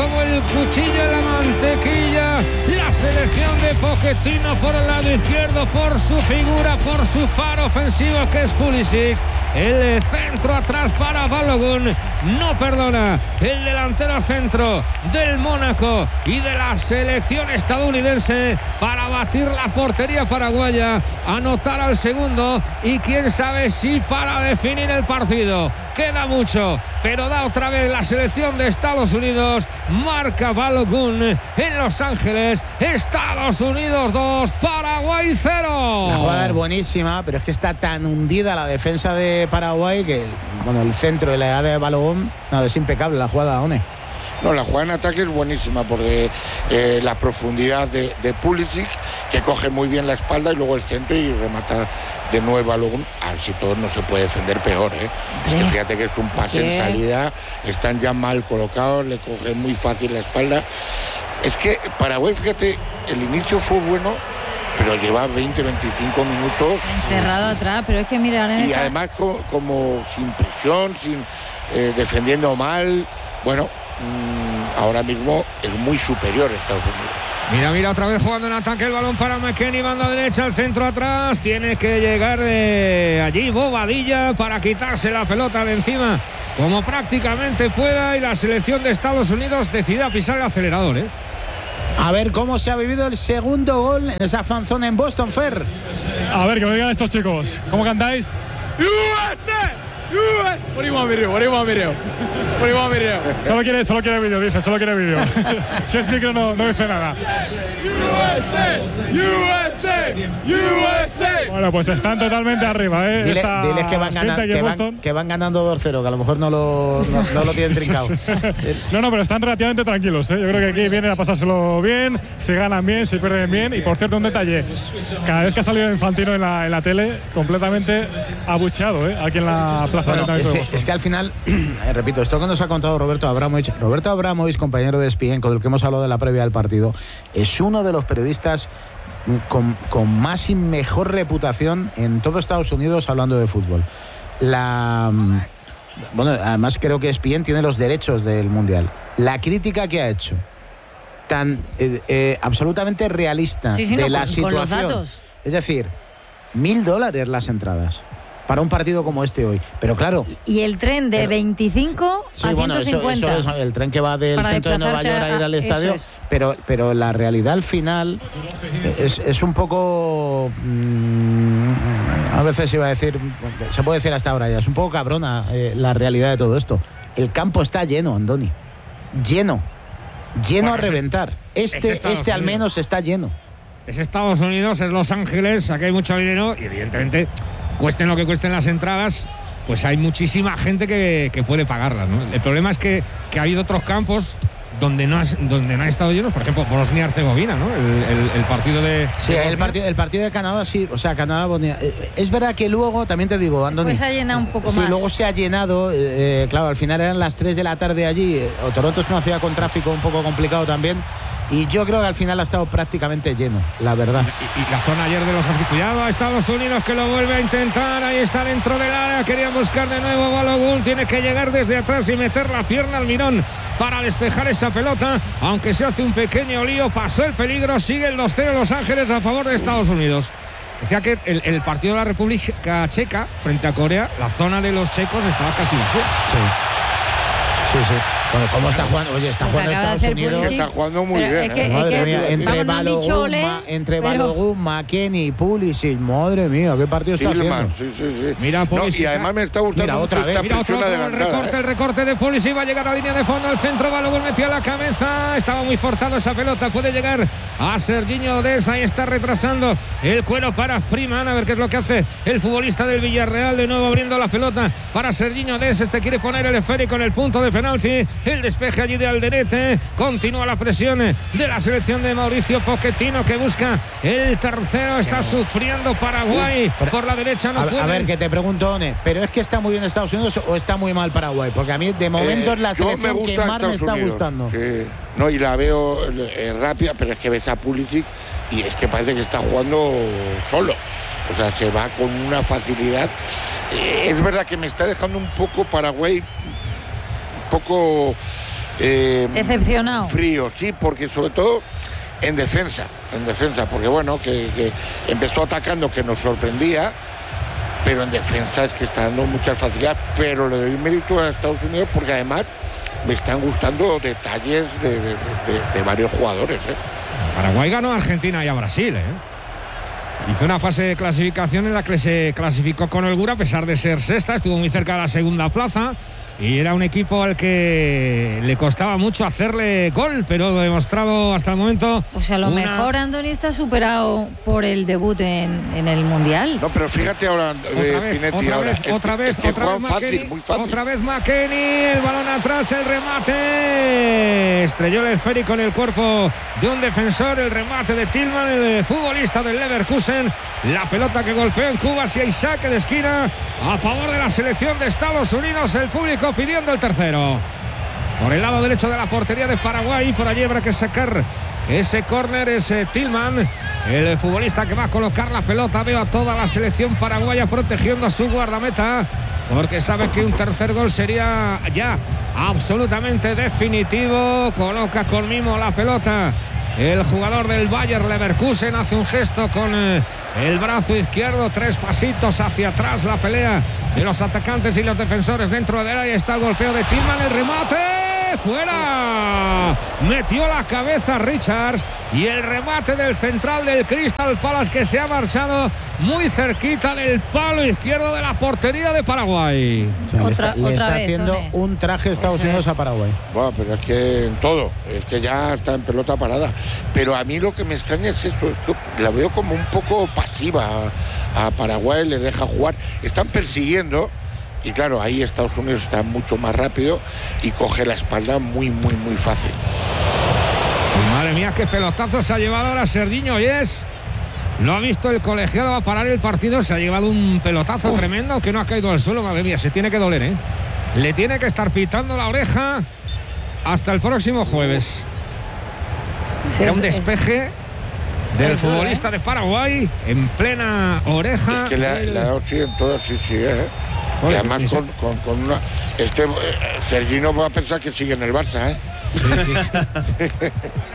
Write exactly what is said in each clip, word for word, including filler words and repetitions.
como el cuchillo en la mantequilla. La selección de Pochettino por el lado izquierdo, por su figura, por su faro ofensivo que es Pulisic. El centro atrás para Balogun. No perdona el delantero centro del Mónaco y de la selección estadounidense para batir la portería paraguaya, anotar al segundo y quién sabe si para definir el partido. Queda mucho, pero da otra vez la selección de Estados Unidos. Marca Balogun en Los Ángeles. Estados Unidos dos, Paraguay cero. La jugada es buenísima, pero es que está tan hundida la defensa de Paraguay que bueno, el centro y la edad de Balogun, nada, es impecable la jugada, One. No, la jugada en ataque es buenísima porque eh, la profundidad de, de Pulisic, que coge muy bien la espalda, y luego el centro y remata de nuevo a Balogun. A ver si todo no se puede defender peor, ¿eh? Es que fíjate que es un pase ¿Qué? en salida, están ya mal colocados, le coge muy fácil la espalda. Es que Paraguay, fíjate, el inicio fue bueno, pero lleva veinte, veinticinco minutos encerrado atrás, pero es que mira, y esta... además como, como sin presión, sin eh, defendiendo mal. Bueno, mmm, ahora mismo es muy superior Estados Unidos. Mira, mira, otra vez jugando en ataque el balón para McKennie, banda derecha, el centro atrás, tiene que llegar de allí Bobadilla para quitarse la pelota de encima como prácticamente pueda, y la selección de Estados Unidos decide pisar el acelerador, ¿eh? A ver cómo se ha vivido el segundo gol en esa fanzona en Boston, Fer. A ver, que me digan estos chicos. ¿Cómo cantáis? U S A! U S A! What do you want me to do? What do you want me to do? What do you want me to do? Solo quiere, solo quiere vídeo, dice, solo quiere vídeo. Si es micro no, no dice nada. U S A! U S A! U S A! Bueno, pues están totalmente arriba, ¿eh? Dile, Esta diles que van, ganan, que, van, que van ganando dos cero, que a lo mejor no lo, no, no lo tienen trincado. No, no, pero están relativamente tranquilos, ¿eh? Yo creo que aquí vienen a pasárselo bien, se ganan bien, se pierden bien. Y por cierto, un detalle, cada vez que ha salido Infantino en la, en la tele, completamente abucheado, ¿eh? Aquí en la plaza bueno, de es, de que, es que al final, eh, repito, esto que nos ha contado Roberto Abramovich, Roberto Abramovich, compañero de E S P N, con el que hemos hablado de la previa del partido, es uno de los periodistas con, con más y mejor reputación en todo Estados Unidos hablando de fútbol. La, bueno, además creo que E S P N tiene los derechos del Mundial. La crítica que ha hecho, tan eh, eh, absolutamente realista sí, sí, de no, la con, situación. con los datos. Es decir, mil dólares las entradas para un partido como este hoy. Pero claro... Y el tren de pero, veinticinco sí, a bueno, ciento cincuenta. Eso, eso es el tren que va del centro de Nueva York a, a ir al estadio. Es. Pero, pero la realidad al final es, es un poco... Mmm, a veces iba a decir... Se puede decir hasta ahora ya. Es un poco cabrona eh, la realidad de todo esto. El campo está lleno, Andoni. Lleno. Lleno bueno, a reventar. Este, es este al menos está lleno. Es Estados Unidos, es Los Ángeles. Aquí hay mucho dinero y evidentemente... Cuesten lo que cuesten las entradas, pues hay muchísima gente que, que puede pagarlas, ¿no? El problema es que, que ha habido otros campos donde no, has, donde no ha estado llenos, por ejemplo, Bosnia-Herzegovina, ¿no? El, el, el partido de... Sí, de el, partido, el partido de Canadá, sí, o sea, Canadá-Bosnia. Es verdad que luego, también te digo, Andoni... Pues se ha llenado un poco sí, más. Sí, luego se ha llenado, eh, claro, al final eran las tres de la tarde allí, o Toronto es una ciudad con tráfico un poco complicado también, y yo creo que al final ha estado prácticamente lleno, la verdad. Y, y la zona ayer de los cuidado a Estados Unidos, que lo vuelve a intentar. Ahí está dentro del área, querían buscar de nuevo Balogun, tiene que llegar desde atrás y meter la pierna al mirón para despejar esa pelota, aunque se hace un pequeño lío. Pasó el peligro, sigue el dos cero Los Ángeles a favor de Estados Unidos. Decía que el, el partido de la República Checa frente a Corea, la zona de los checos estaba casi vacía. Sí. Sí, sí. Bueno, ¿cómo está jugando? Oye, está jugando Estados Unidos. Pulisic. Está jugando muy pero bien. Es que, ¿eh? Madre es que, mía, entre Balogun, ma, entre pero... Balogun, McKennie, Pulisic, madre mía, qué partido está Tillman, haciendo. sí, sí, sí. Mira, no, y además me está gustando mira, otra mucho vez. esta Mira, otro, presión otro, adelantada. El recorte, ¿eh? el recorte de Pulisic va a llegar a línea de fondo, el centro, Balogun metió la cabeza, estaba muy forzado esa pelota, puede llegar a Serginho Dest, ahí está retrasando el cuero para Freeman, a ver qué es lo que hace el futbolista del Villarreal, de nuevo abriendo la pelota para Serginho Dest, este quiere poner el esférico en el punto de penalti, el despeje allí de Alderete, continúa la presión de la selección de Mauricio Pochettino que busca el tercero, está sufriendo Paraguay pero, por la derecha, no a, puede. A ver, que te pregunto, One, ¿pero es que está muy bien Estados Unidos o está muy mal Paraguay? Porque a mí de momento eh, es la selección que más me está Unidos, gustando. Sí. No, y la veo eh, rápida, pero es que ves a Pulisic y es que parece que está jugando solo. O sea, se va con una facilidad. Eh, es verdad que me está dejando un poco Paraguay, un poco Eh, Decepcionado. Frío, sí, porque sobre todo en defensa, en defensa, porque bueno, que, que empezó atacando, que nos sorprendía, pero en defensa es que está dando muchas facilidades, pero le doy mérito a Estados Unidos porque además me están gustando detalles de, de, de, de varios jugadores. ¿eh? Paraguay ganó a Argentina y a Brasil, ¿eh? Hizo una fase de clasificación en la que se clasificó con holgura a pesar de ser sexta, estuvo muy cerca de la segunda plaza y era un equipo al que le costaba mucho hacerle gol, pero demostrado hasta el momento. O sea, a lo una... mejor Andoni está superado por el debut en, en el Mundial. No, pero fíjate ahora, eh, otra vez, Pinetti, otra ahora. vez, Es otra que, vez, es que otra juegan vez fácil, McKennie, muy fácil. otra vez McKennie, el balón atrás, el remate, estrelló el esférico en el cuerpo de un defensor, el remate de Tillman, el futbolista del Leverkusen, la pelota que golpeó en Cuba, si hay saque de esquina a favor de la selección de Estados Unidos, el público pidiendo el tercero. Por el lado derecho de la portería de Paraguay, por allí habrá que sacar ese córner, ese Tillman, el futbolista que va a colocar la pelota. Veo a toda la selección paraguaya protegiendo a su guardameta, porque sabe que un tercer gol sería ya absolutamente definitivo. Coloca con mimo la pelota el jugador del Bayer Leverkusen, hace un gesto con eh, el brazo izquierdo, tres pasitos hacia atrás, la pelea de los atacantes y los defensores dentro del área. Está el golpeo de Tillman, el remate, fuera, metió la cabeza Richards y el remate del central del Crystal Palace, que se ha marchado muy cerquita del palo izquierdo de la portería de Paraguay. O sea, le Otra- está, le otra está vez, haciendo One. un traje de Estados Eso Unidos es. a Paraguay. Bueno, pero es que en todo, es que ya está en pelota parada. Pero a mí lo que me extraña es eso, es que la veo como un poco pasiva a, a Paraguay, les deja jugar. Están persiguiendo y claro, ahí Estados Unidos está mucho más rápido y coge la espalda muy, muy, muy fácil. Uy, madre mía, qué pelotazo se ha llevado ahora Serginho Yes. Lo ha visto el colegiado, va a parar el partido, se ha llevado un pelotazo Uf. tremendo que no ha caído al suelo, madre mía, se tiene que doler, ¿eh? Le tiene que estar pitando la oreja hasta el próximo jueves. Sí, Era un es- despeje del es duro, futbolista ¿eh? de Paraguay en plena oreja. Es que le ha, del- le ha dado sí en todo, sí, sí, ¿eh? Y Oye, además eso- con, con, con una... Este eh, Sergino va a pensar que sigue en el Barça, ¿eh? Sí, sí.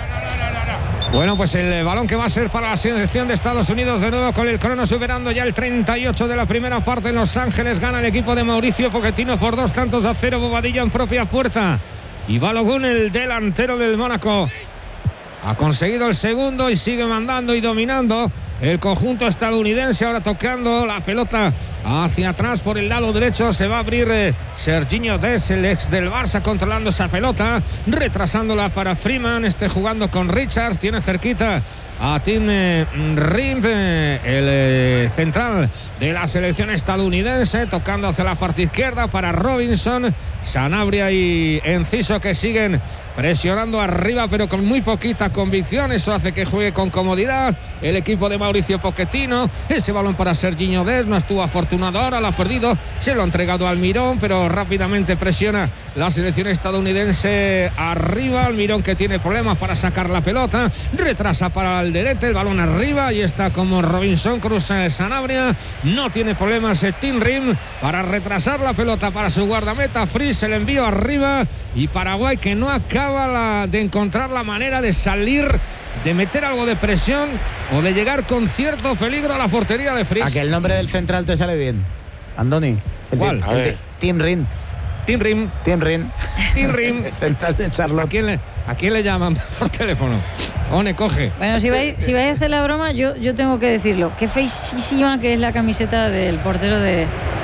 Bueno, pues el balón que va a ser para la selección de Estados Unidos, de nuevo con el crono superando ya el treinta y ocho de la primera parte en Los Ángeles. Gana el equipo de Mauricio Pochettino por dos tantos a cero. Bobadilla en propia puerta y Balogun, el delantero del Mónaco, ha conseguido el segundo y sigue mandando y dominando el conjunto estadounidense. Ahora tocando la pelota hacia atrás por el lado derecho. Se va a abrir eh, Serginho Dest, el ex del Barça, controlando esa pelota, retrasándola para Freeman. Este jugando con Richards. Tiene cerquita a Tim eh, Rim, eh, el eh, central de la selección estadounidense, tocando hacia la parte izquierda para Robinson. Sanabria y Enciso, que siguen presionando arriba, pero con muy poquita convicción. Eso hace que juegue con comodidad el equipo de Mauricio Pochettino. Ese balón para Serginho Dest, no estuvo afortunado ahora, lo ha perdido, se lo ha entregado al Almirón, pero rápidamente presiona la selección estadounidense arriba. Almirón, que tiene problemas para sacar la pelota, retrasa para Alderete, el balón arriba y está como Robinson. Cruza Sanabria, no tiene problemas Tim Rim para retrasar la pelota para su guardameta Fries, el envío arriba, y Paraguay, que no acaba la, de encontrar la manera de salir, de meter algo de presión o de llegar con cierto peligro a la portería de Fries. A que el nombre del central te sale bien, Andoni. El ¿Cuál? Tim- A el ver. de- Tim Rin. Tim Rim, Tim Rin. Tim Rim. Central de ¿A Charlotte. quién, le, ¿A quién le llaman por teléfono? One, coge. Bueno, si vais, si vais a hacer la broma, yo, yo tengo que decirlo. Qué feísima que es la camiseta del portero de,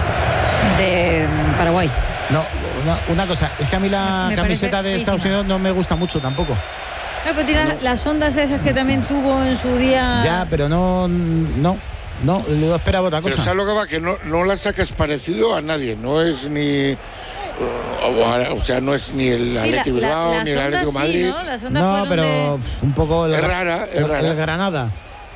de Paraguay. No, una, una cosa, es que a mí la Me camiseta parece de Estados feísima. Unidos no me gusta mucho tampoco. No, pero tiene las, las ondas esas que también tuvo en su día. Ya, pero no, no, no, yo esperaba otra Pero cosa. ¿sabes lo que va? Que no, no la sacas parecido a nadie. No es ni... O sea, no es ni el Sí, la- Atleti Bilbao, la- las ni el ondas Atlético sí, Madrid. ¿no? Las ondas No, fueron pero de- pf, un poco... el- Es rara, es el- rara. el Granada.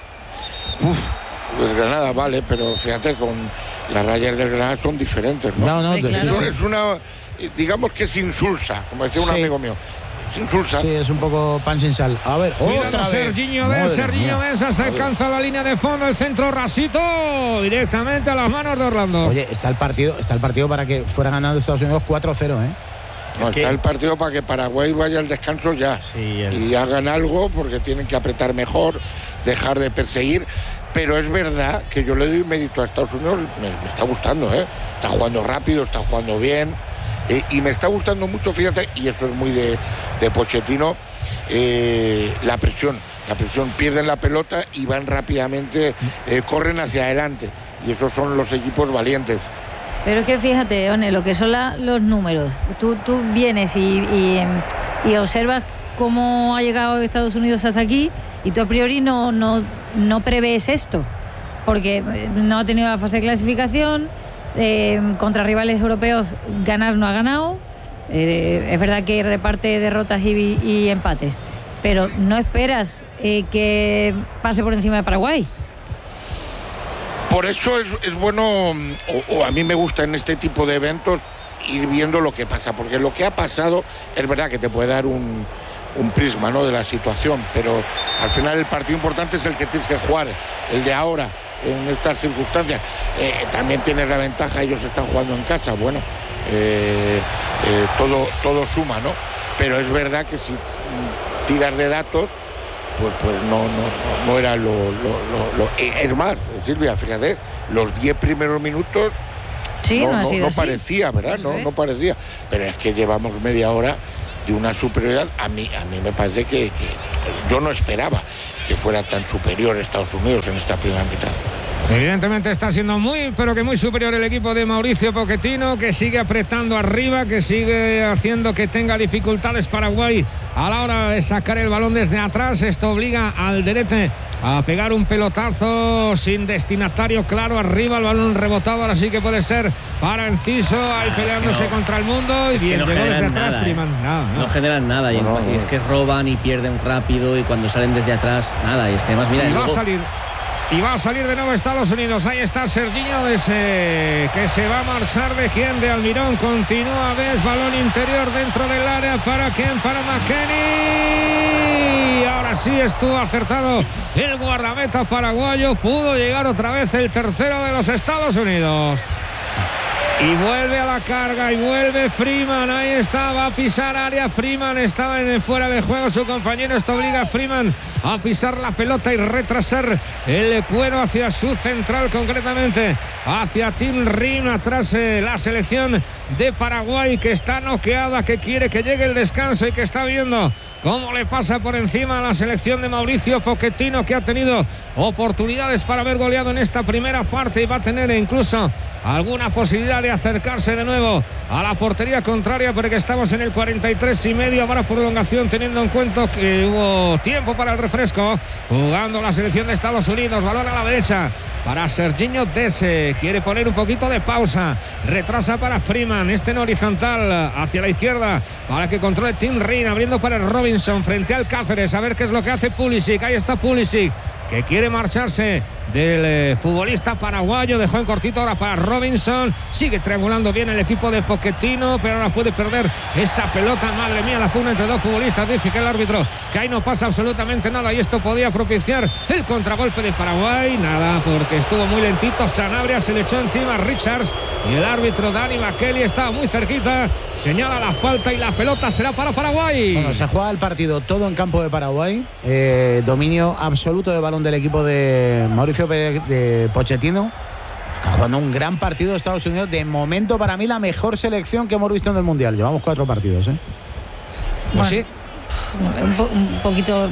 Pues Granada, vale, pero fíjate, con las rayas del Granada son diferentes, ¿no? No, no, Hombre, de- claro. Es, un- es una... Digamos que es insulsa, como decía un Sí. amigo mío. Es insulsa. sí, es un poco pan sin sal. A ver, Cuidado, otra vez. Serginho Dest, Madre Serginho mía. Dest, hasta alcanza la línea de fondo, el centro rasito, directamente a las manos de Orlando. Oye, está el partido, está el partido para que fuera ganando Estados Unidos cuatro cero, ¿eh? No, es que... está el partido para que Paraguay vaya al descanso ya. Sí, el... Y hagan algo porque tienen que apretar mejor, dejar de perseguir. Pero es verdad que yo le doy mérito a Estados Unidos, me, me está gustando, ¿eh? Está jugando rápido, está jugando bien. Eh, y me está gustando mucho, fíjate, y eso es muy de, de Pochettino, eh, la presión. La presión, pierden la pelota y van rápidamente, eh, corren hacia adelante. Y esos son los equipos valientes. Pero es que fíjate, One, lo que son la, los números. Tú, tú vienes y, y, y observas cómo ha llegado Estados Unidos hasta aquí y tú a priori no, no, no prevés esto. Porque no ha tenido la fase de clasificación, eh, contra rivales europeos ganar no ha ganado. Eh, es verdad que reparte derrotas y, y empates. Pero no esperas eh, que pase por encima de Paraguay. Por eso es, es bueno, o, o a mí me gusta en este tipo de eventos ir viendo lo que pasa, porque lo que ha pasado es verdad que te puede dar un, un prisma, ¿no?, de la situación, pero al final el partido importante es el que tienes que jugar, el de ahora, en estas circunstancias. Eh, también tienes la ventaja, ellos están jugando en casa, bueno, eh, eh, todo, todo suma, ¿no? Pero es verdad que si tiras de datos, pues, pues no, no, no era lo, lo, lo, lo... Es más, Silvia, fíjate, los diez primeros minutos sí, no, no, ha no, sido no así. parecía, ¿verdad? No, no parecía. Pero es que llevamos media hora de una superioridad. A mí, a mí me parece que, que yo no esperaba que fuera tan superior Estados Unidos en esta primera mitad. Evidentemente está siendo muy, pero que muy superior el equipo de Mauricio Pochettino, que sigue apretando arriba, que sigue haciendo que tenga dificultades Paraguay a la hora de sacar el balón desde atrás. Esto obliga al Derete a pegar un pelotazo sin destinatario claro arriba, el balón rebotado, ahora sí que puede ser para Enciso, ahí ah, peleándose es que no, contra el mundo. Es y que no desde generan atrás, nada, priman, eh. no, no. no generan nada, y, no, no, y es que roban y pierden rápido, y cuando salen desde atrás, nada, y es que además, mira, y y va luego... a salir. Y va a salir de nuevo Estados Unidos. Ahí está Serginho de ese, que se va a marchar. ¿De quién? De Almirón. Continúa Ves, balón interior dentro del área. ¿Para quién? Para McKennie. Ahora sí estuvo acertado el guardameta paraguayo. Pudo llegar otra vez el tercero de los Estados Unidos. Y vuelve a la carga y vuelve Freeman, ahí está, va a pisar área. Freeman estaba en fuera de juego, su compañero. Esto obliga a Freeman a pisar la pelota y retrasar el cuero hacia su central, concretamente hacia Tim Rim. Atrás eh, la selección de Paraguay, que está noqueada, que quiere que llegue el descanso y que está viendo cómo le pasa por encima a la selección de Mauricio Pochettino, que ha tenido oportunidades para haber goleado en esta primera parte y va a tener incluso alguna posibilidad de acercarse de nuevo a la portería contraria, porque estamos en el cuarenta y tres y medio. Habrá prolongación, teniendo en cuenta que hubo tiempo para el refresco. Jugando la selección de Estados Unidos, balón a la derecha para Serginho Dese, quiere poner un poquito de pausa, retrasa para Freeman, este en horizontal hacia la izquierda para que controle Tim Ring, abriendo para el Robinson frente al Cáceres, a ver qué es lo que hace Pulisic. Ahí está Pulisic, que quiere marcharse del eh, futbolista paraguayo, dejó en cortito ahora para Robinson, sigue triangulando bien el equipo de Pochettino, pero ahora puede perder esa pelota. Madre mía, la pugna entre dos futbolistas, dice que el árbitro que ahí no pasa absolutamente nada, y esto podía propiciar el contragolpe de Paraguay. Nada, porque estuvo muy lentito, Sanabria se le echó encima a Richards y el árbitro Dani McKelly estaba muy cerquita, señala la falta y la pelota será para Paraguay. Bueno, se juega el partido todo en campo de Paraguay, eh, dominio absoluto de balón del equipo de Mauricio de Pochettino. Está jugando un gran partido de Estados Unidos. De momento, para mí, la mejor selección que hemos visto en el Mundial. Llevamos cuatro partidos, ¿eh? Pues bueno, sí. Un, po- un poquito...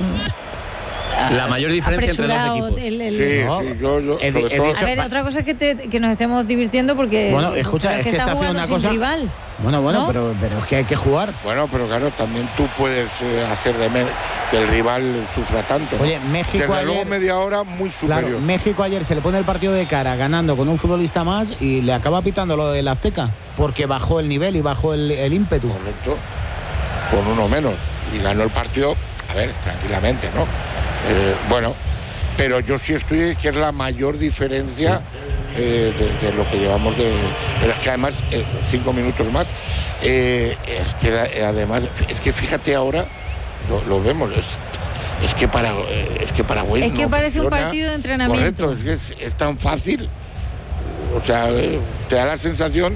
La mayor diferencia entre dos equipos. El, el, Sí, No, sí, yo, yo he- sobre he todo... dicho- A ver, otra cosa es que, te- que nos estemos divirtiendo porque... Bueno, escucha, pero es que está haciendo jugando una sin cosa- rival. Bueno, bueno, ¿No? pero, pero es que hay que jugar. Bueno, pero claro, también tú puedes eh, hacer de menos que el rival sufra tanto, ¿no? Oye, México Desde ayer- luego media hora muy superior. Claro, México ayer se le pone el partido de cara ganando con un futbolista más y le acaba pitando lo del Azteca porque bajó el nivel y bajó el, el ímpetu. Correcto. Con uno menos. Y ganó el partido, a ver, tranquilamente, ¿no? Eh, bueno, pero yo sí estoy que es la mayor diferencia eh, de, de lo que llevamos de... Pero es que además, eh, cinco minutos más, eh, es que eh, además, es que fíjate ahora, lo, lo vemos, es, es que para es que Paraguay Es que no parece un funciona. partido de entrenamiento. Correcto, es que es, es tan fácil, o sea, eh, te da la sensación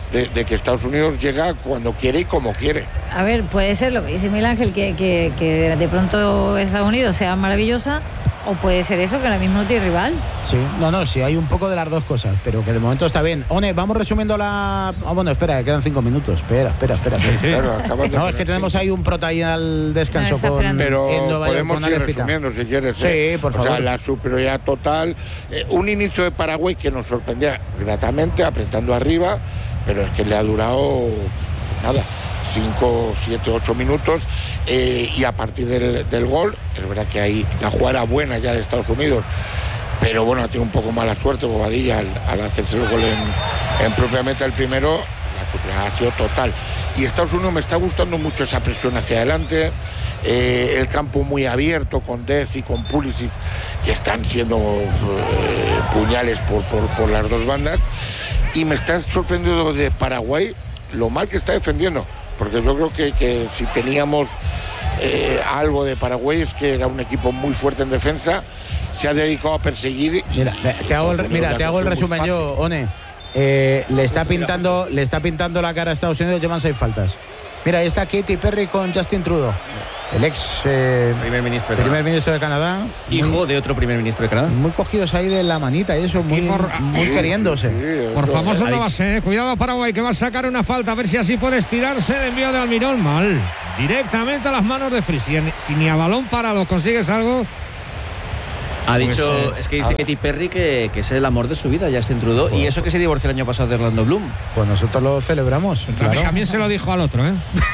de, de que Estados Unidos llega cuando quiere y como quiere. A ver, puede ser lo que dice Miguel Ángel, que, que, que de pronto Estados Unidos sea maravillosa, o puede ser eso, que ahora mismo no tiene rival. Sí, no, no, sí, hay un poco de las dos cosas, pero que de momento está bien. One, vamos resumiendo la... Ah, bueno, espera, quedan cinco minutos. Espera, espera, espera. espera. Claro, acaban de no, es que tenemos ahí un prota ahí al descanso No, con... Pero en Nueva York, podemos con ir Alex Pita. resumiendo si quieres. Sí, ¿eh? por O favor. sea, la superioridad total. Eh, un inicio de Paraguay que nos sorprendía gratamente, apretando arriba, pero es que le ha durado nada, cinco, siete, ocho minutos. Eh, y a partir del, del gol, es verdad que ahí la jugada buena ya de Estados Unidos, pero bueno, tiene un poco mala suerte Bobadilla al, al hacerse el gol en, en propia meta el primero. La superioridad ha sido total. Y Estados Unidos me está gustando mucho esa presión hacia adelante. Eh, el campo muy abierto con Dez y con Pulisic, que están siendo eh, puñales por, por, por las dos bandas. Y me está sorprendiendo de Paraguay lo mal que está defendiendo, porque yo creo que, que si teníamos eh, algo de Paraguay es que era un equipo muy fuerte en defensa, se ha dedicado a perseguir. Y, Mira, te hago el, mira, te hago el resumen yo, One. Eh, le está pintando, le está pintando la cara a Estados Unidos, llevan seis faltas. Mira, ahí está Katy Perry con Justin Trudeau, el ex eh, Primer ministro de primer Canadá. ministro de Canadá. Hijo muy, de otro primer ministro de Canadá. muy cogidos ahí de la manita y eso, muy, Y por- muy Sí, queriéndose. sí, sí, Por eso, famoso eh, no va a ser, cuidado Paraguay que va a sacar una falta, a ver si así puede estirarse de envío de Almirón. Mal, directamente a las manos de Fris. Si, si ni a balón parado consigues algo. Ha dicho, Pues, eh, es que dice ahora. Katy Perry que, que es el amor de su vida, Justin Trudeau. Y eso que se divorció el año pasado de Orlando Bloom. Pues nosotros lo celebramos, claro. También se lo dijo al otro, ¿eh?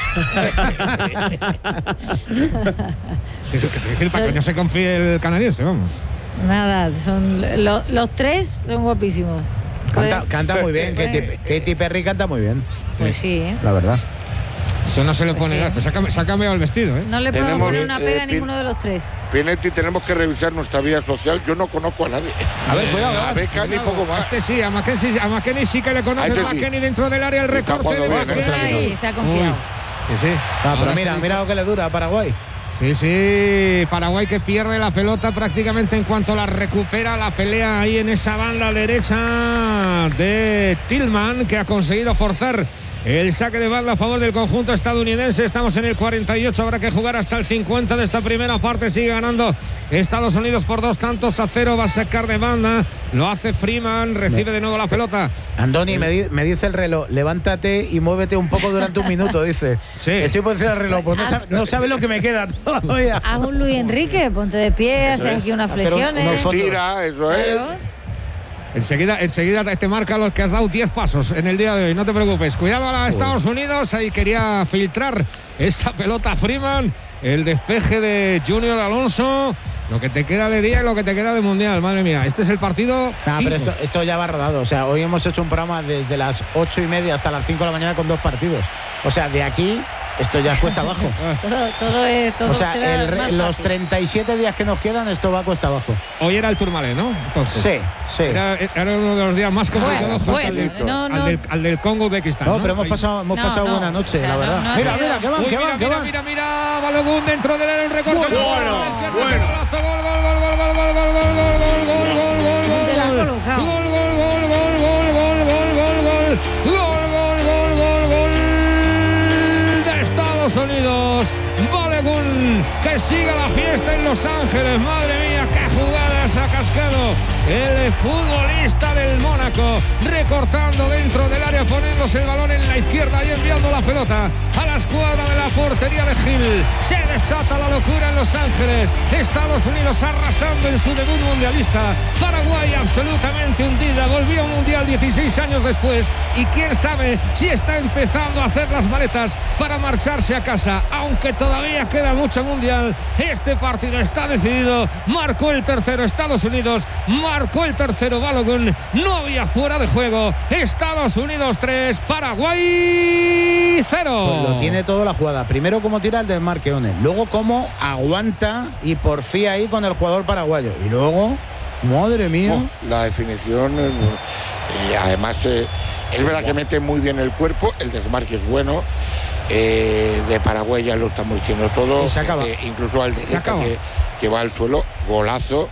que, que, que, para que no se confíe el canadiense, vamos. Nada, son lo- los tres son guapísimos. Canta, Pueden- canta muy bien, Katy, pueden- Katy Perry canta muy bien, Pues sí, ¿eh? la verdad. Eso no se le Pues pone sí. nada. Pues se ha, cambi- se ha cambiado el vestido, ¿eh? No le podemos Tenemos, poner una eh, pega a Pin- ninguno de los tres. Pinetti, tenemos que revisar nuestra vida social. Yo no conozco a nadie. A ver, cuidado, A Beca ni poco más. Este sí, a McKenzie, a McKennie sí que le conoce. A ese sí. McKennie dentro del área, el Está recorte de jugando bien, ¿eh? McKennie. Ahí, se ha confiado. Uy, sí, sí. Ah, pero Ahora mira, sí. mira lo que le dura a Paraguay. Sí, sí, Paraguay que pierde la pelota prácticamente en cuanto la recupera, la pelea ahí en esa banda derecha de Tillman, que ha conseguido forzar el saque de banda a favor del conjunto estadounidense. Estamos en el cuarenta y ocho, habrá que jugar hasta el cincuenta de esta primera parte. Sigue ganando Estados Unidos por dos tantos a cero. Va a sacar de banda, lo hace Freeman, recibe de nuevo la pelota. Andoni, me, di- me dice el reloj, levántate y muévete un poco durante un minuto, dice. Sí. Estoy por decir al reloj, pues no sabe, no sabe lo que me queda todavía. Haz un Luis Enrique, ponte de pie, Eso haces es, aquí unas hacer un- flexiones. unos fotos. Tira, eso es. Claro. Enseguida, enseguida te marca los que has dado diez pasos en el día de hoy, no te preocupes. Cuidado a la Estados Unidos, ahí quería filtrar esa pelota Freeman, el despeje de Junior Alonso. Lo que te queda de día y lo que te queda de mundial, madre mía. Este es el partido. Nah, pero cinco. esto, esto ya va rodado. O sea, hoy hemos hecho un programa desde las ocho y media hasta las cinco de la mañana con dos partidos. O sea, de aquí, esto ya cuesta abajo. Todo, todo es, todo O sea, será el re- más los fácil. treinta y siete días que nos quedan, esto va cuesta abajo. Hoy era el Tourmalet, ¿no? Entonces, Sí, sí. Era, era uno de los días más complicados. Bueno, junto al, bueno, no, no. al del, al del Congo Uzbekistán. No, pero hemos Ahí. pasado, hemos No, pasado no, buena noche, o sea, la no- verdad. no ha mira, sido- mira, que van, Uy, que mira, van, que mira, van. mira, mira, Balogun dentro del área, un recorte. Bueno, Gol, a la izquierda, bueno. golazo, gol, gol, gol, gol, gol, gol, gol, gol, gol, gol, gol, gol, gol, gol, Te la has gol. colocado. Gol, gol, gol, gol, gol, gol, gol, gol, gol. Gol, gol, gol, gol, gol de Estados Unidos. Balogun, que siga la fiesta en Los Ángeles. Madre mía, qué jugadas ha cascado el futbolista del Mónaco, recortando dentro del área, poniéndose el balón en la izquierda y enviando la pelota a la escuadra de la portería de Gil. Se desata la locura en Los Ángeles. Estados Unidos arrasando en su debut mundialista. Paraguay absolutamente hundida. Volvió a un mundial dieciséis años después y quién sabe si está empezando a hacer las maletas para marcharse a casa. Aunque todavía queda mucho mundial, este partido está decidido. Marcó el tercero Estados Unidos, marcó el tercero Balogun. No había fuera de juego. Estados Unidos tres, Paraguay cero. Pues lo tiene todo la jugada. Primero cómo tira el desmarque, One. Luego cómo aguanta y porfía ahí con el jugador paraguayo. Y luego, madre mía. Oh, la definición, eh, y además eh, es verdad que mete muy bien el cuerpo, el desmarque es bueno. Eh, de Paraguay ya lo estamos diciendo todo. Y se acaba. Eh, incluso al derecha acaba. que, que va al suelo, golazo.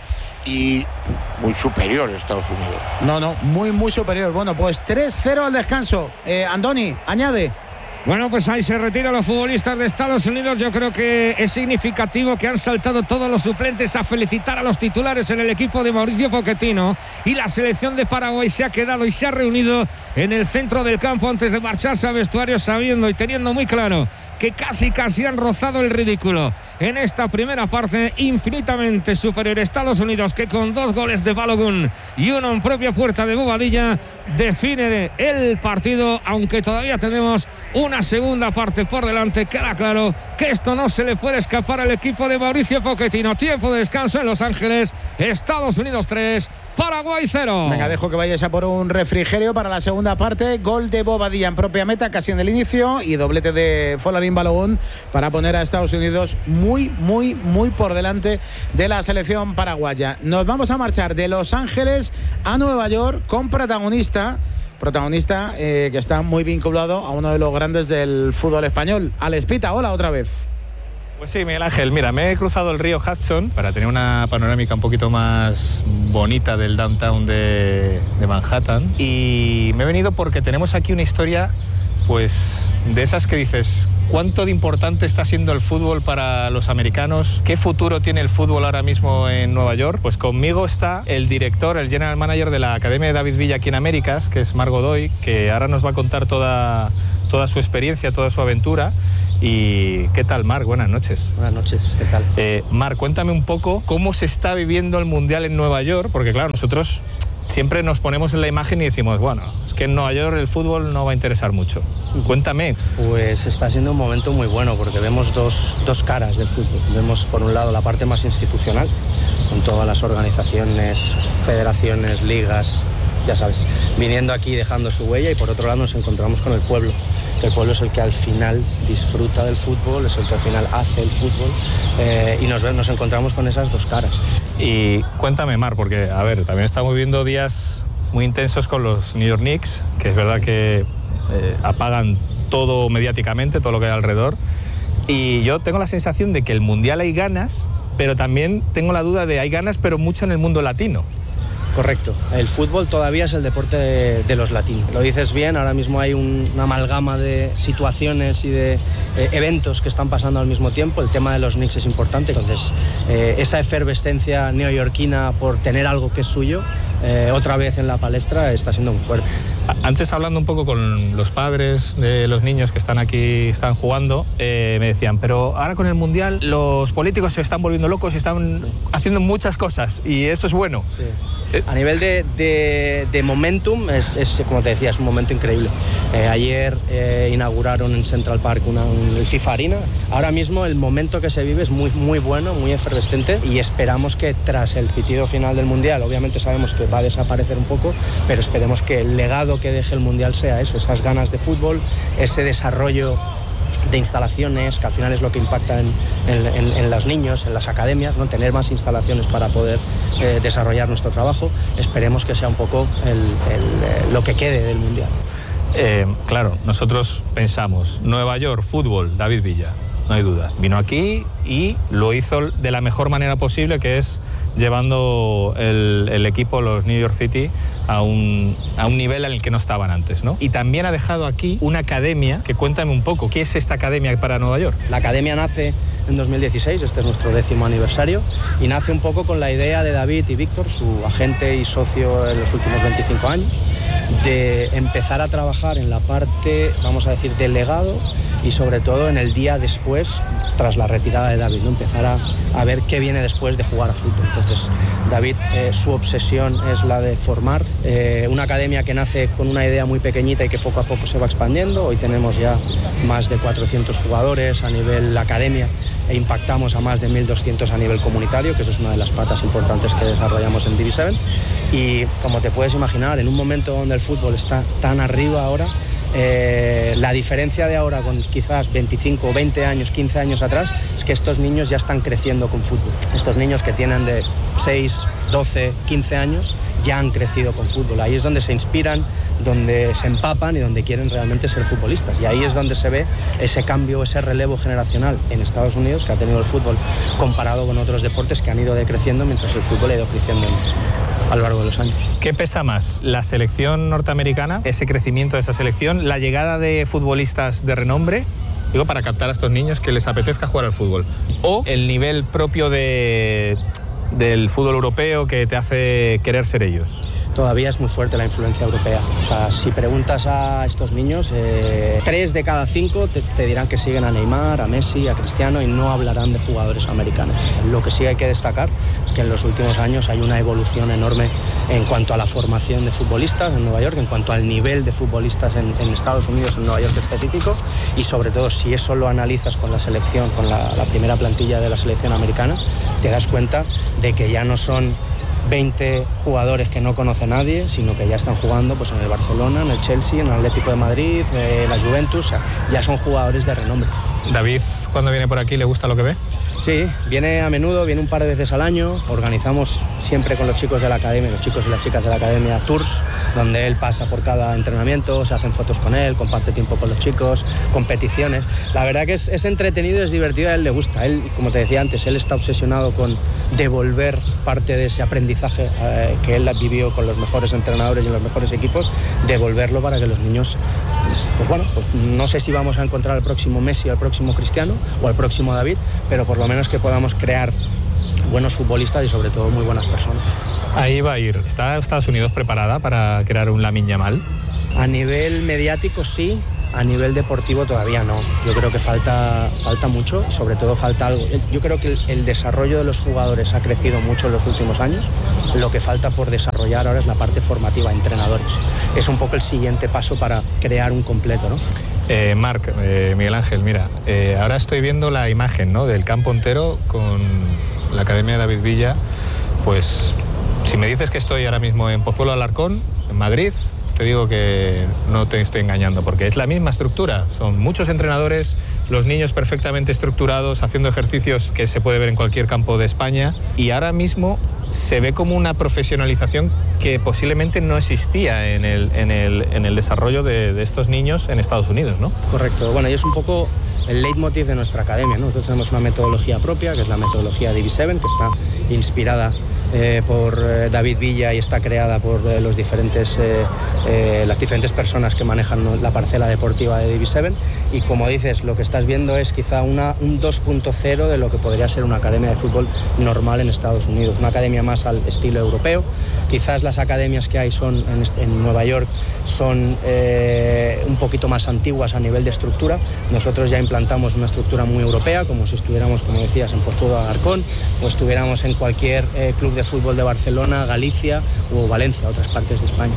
y muy superior a Estados Unidos. No, no, muy, muy superior. Bueno, pues tres cero al descanso. Eh, Andoni, añade. Bueno, pues ahí se retiran los futbolistas de Estados Unidos. Yo creo que es significativo que han saltado todos los suplentes a felicitar a los titulares en el equipo de Mauricio Pochettino, y la selección de Paraguay se ha quedado y se ha reunido en el centro del campo antes de marcharse a vestuario, sabiendo y teniendo muy claro que casi casi han rozado el ridículo en esta primera parte. Infinitamente superior Estados Unidos, que con dos goles de Balogun y uno en propia puerta de Bobadilla define el partido, aunque todavía tenemos una segunda parte por delante. Queda claro que esto no se le puede escapar al equipo de Mauricio Pochettino. Tiempo de descanso en Los Ángeles. Estados Unidos tres, Paraguay cero. Venga, dejo que vayáis a por un refrigerio para la segunda parte. Gol de Bobadilla en propia meta, casi en el inicio, y doblete de Folarin Balogun para poner a Estados Unidos muy, muy, muy por delante de la selección paraguaya. Nos vamos a marchar de Los Ángeles a Nueva York con protagonista, protagonista eh, que está muy vinculado a uno de los grandes del fútbol español. Alex Pita, hola otra vez. Pues sí, Miguel Ángel, mira, me he cruzado el río Hudson para tener una panorámica un poquito más bonita del downtown de, de Manhattan, y me he venido porque tenemos aquí una historia, pues, de esas que dices, ¿cuánto de importante está siendo el fútbol para los americanos? ¿Qué futuro tiene el fútbol ahora mismo en Nueva York? Pues conmigo está el director, el general manager de la Academia de David Villa aquí en Américas, que es Marc Godoy, que ahora nos va a contar toda, toda su experiencia, toda su aventura. ¿Y qué tal, Marc? Buenas noches. Buenas noches, ¿qué tal? Eh, Marc, cuéntame un poco cómo se está viviendo el Mundial en Nueva York, porque claro, nosotros siempre nos ponemos en la imagen y decimos, bueno, es que en Nueva York el fútbol no va a interesar mucho. Cuéntame. Pues está siendo un momento muy bueno, porque vemos dos, dos caras del fútbol. Vemos por un lado la parte más institucional, con todas las organizaciones, federaciones, ligas, ya sabes, viniendo aquí dejando su huella, y por otro lado nos encontramos con el pueblo. El pueblo es el que al final disfruta del fútbol, es el que al final hace el fútbol, eh, y nos, nos encontramos con esas dos caras. Y cuéntame, Mar, porque, a ver, también estamos viviendo días muy intensos con los New York Knicks, que es verdad que eh, apagan todo mediáticamente, todo lo que hay alrededor, y yo tengo la sensación de que el Mundial hay ganas, pero también tengo la duda de hay ganas, pero mucho en el mundo latino. Correcto, el fútbol todavía es el deporte de, de los latinos. Lo dices bien, ahora mismo hay un, una amalgama de situaciones y de eh, eventos que están pasando al mismo tiempo. El tema de los Knicks es importante, entonces eh, esa efervescencia neoyorquina por tener algo que es suyo, eh, otra vez en la palestra, está siendo muy fuerte. Antes, hablando un poco con los padres de los niños que están aquí, están jugando, eh, me decían, pero ahora con el Mundial los políticos se están volviendo locos y están sí. haciendo muchas cosas, y eso es bueno. Sí. Eh, A nivel de, de, de momentum, es, es, como te decía, es un momento increíble. Eh, ayer eh, inauguraron en Central Park una, un, el FIFA Arena. Ahora mismo el momento que se vive es muy, muy bueno, muy efervescente, y esperamos que tras el pitido final del Mundial, obviamente sabemos que va a desaparecer un poco, pero esperemos que el legado que deje el Mundial sea eso, esas ganas de fútbol, ese desarrollo de instalaciones, que al final es lo que impacta en, en, en, en los niños, en las academias, ¿no? Tener más instalaciones para poder eh, desarrollar nuestro trabajo. Esperemos que sea un poco el, el, lo que quede del Mundial. Eh, claro, nosotros pensamos, Nueva York, fútbol, David Villa, no hay duda. Vino aquí y lo hizo de la mejor manera posible, que es llevando el, el equipo, los New York City, a un, a un nivel en el que no estaban antes, ¿no? Y también ha dejado aquí una academia, que cuéntame un poco, ¿qué es esta academia para Nueva York? La academia nace en dos mil dieciséis, este es nuestro décimo aniversario, y nace un poco con la idea de David y Víctor, su agente y socio en los últimos veinticinco años, de empezar a trabajar en la parte, vamos a decir, del legado, y sobre todo en el día después, tras la retirada de David, ¿no? Empezar a, a ver qué viene después de jugar a fútbol. Entonces, David, eh, su obsesión es la de formar eh, una academia que nace con una idea muy pequeñita y que poco a poco se va expandiendo. Hoy tenemos ya más de cuatrocientos jugadores a nivel academia, e impactamos a más de mil doscientos a nivel comunitario, que eso es una de las patas importantes que desarrollamos en Divi siete. Y como te puedes imaginar, en un momento donde el fútbol está tan arriba ahora, Eh, la diferencia de ahora con quizás veinticinco, veinte años, quince años atrás, es que estos niños ya están creciendo con fútbol. Estos niños que tienen de seis, doce, quince años ya han crecido con fútbol. Ahí es donde se inspiran, donde se empapan y donde quieren realmente ser futbolistas. Y ahí es donde se ve ese cambio, ese relevo generacional en Estados Unidos que ha tenido el fútbol comparado con otros deportes que han ido decreciendo mientras el fútbol ha ido creciendo a lo largo de los años. ¿Qué pesa más? ¿La selección norteamericana, ese crecimiento de esa selección, la llegada de futbolistas de renombre, digo, para captar a estos niños que les apetezca jugar al fútbol, o el nivel propio de, del fútbol europeo que te hace querer ser ellos? Todavía es muy fuerte la influencia europea. O sea, si preguntas a estos niños, eh, tres de cada cinco te, te dirán que siguen a Neymar, a Messi, a Cristiano y no hablarán de jugadores americanos. Lo que sí hay que destacar es que en los últimos años hay una evolución enorme en cuanto a la formación de futbolistas en Nueva York, en cuanto al nivel de futbolistas en, en Estados Unidos, en Nueva York específico, y sobre todo si eso lo analizas con la selección, con la, la primera plantilla de la selección americana, te das cuenta de que ya no son veinte jugadores que no conoce nadie, sino que ya están jugando pues en el Barcelona, en el Chelsea, en el Atlético de Madrid, eh, la Juventus, o sea, ya son jugadores de renombre. David, cuando viene por aquí, ¿le gusta lo que ve? Sí, viene a menudo, viene un par de veces al año. Organizamos siempre con los chicos de la academia, los chicos y las chicas de la academia, tours, donde él pasa por cada entrenamiento, se hacen fotos con él, comparte tiempo con los chicos, competiciones. La verdad que es, es entretenido, es divertido, a él le gusta. Él, como te decía antes, él está obsesionado con devolver parte de ese aprendizaje eh, que él vivió con los mejores entrenadores y en los mejores equipos, devolverlo para que los niños, pues bueno, pues no sé si vamos a encontrar al próximo Messi, al próximo Cristiano o al próximo David, pero por lo menos que podamos crear buenos futbolistas y sobre todo muy buenas personas. Ahí va a ir. ¿Está Estados Unidos preparada para crear un Lamine Yamal? A nivel mediático sí, a nivel deportivo todavía no. Yo creo que falta, falta mucho y sobre todo falta algo. Yo creo que el, el desarrollo de los jugadores ha crecido mucho en los últimos años. Lo que falta por desarrollar ahora es la parte formativa, entrenadores. Es un poco el siguiente paso para crear un completo, ¿no? Eh, Marc, eh, Miguel Ángel, mira, eh, ahora estoy viendo la imagen, ¿no?, del campo entero con la Academia de David Villa. Pues si me dices que estoy ahora mismo en Pozuelo de Alarcón, en Madrid, te digo que no te estoy engañando, porque es la misma estructura. Son muchos entrenadores, los niños perfectamente estructurados, haciendo ejercicios que se puede ver en cualquier campo de España, y ahora mismo se ve como una profesionalización que posiblemente no existía en el, en el, en el desarrollo de, de estos niños en Estados Unidos, ¿no? Correcto. Bueno, y es un poco el leitmotiv de nuestra academia, ¿no? Nosotros tenemos una metodología propia, que es la metodología Divi siete, que está inspirada Eh, por eh, David Villa y está creada por eh, los diferentes, eh, eh, las diferentes personas que manejan la parcela deportiva de Divi siete, y como dices, lo que estás viendo es quizá una, un dos punto cero de lo que podría ser una academia de fútbol normal en Estados Unidos, una academia más al estilo europeo. Quizás las academias que hay son en, en Nueva York son eh, un poquito más antiguas a nivel de estructura. Nosotros ya implantamos una estructura muy europea, como si estuviéramos, como decías, en Pozuelo de Alarcón o estuviéramos en cualquier eh, club de fútbol de Barcelona, Galicia o Valencia, otras partes de España.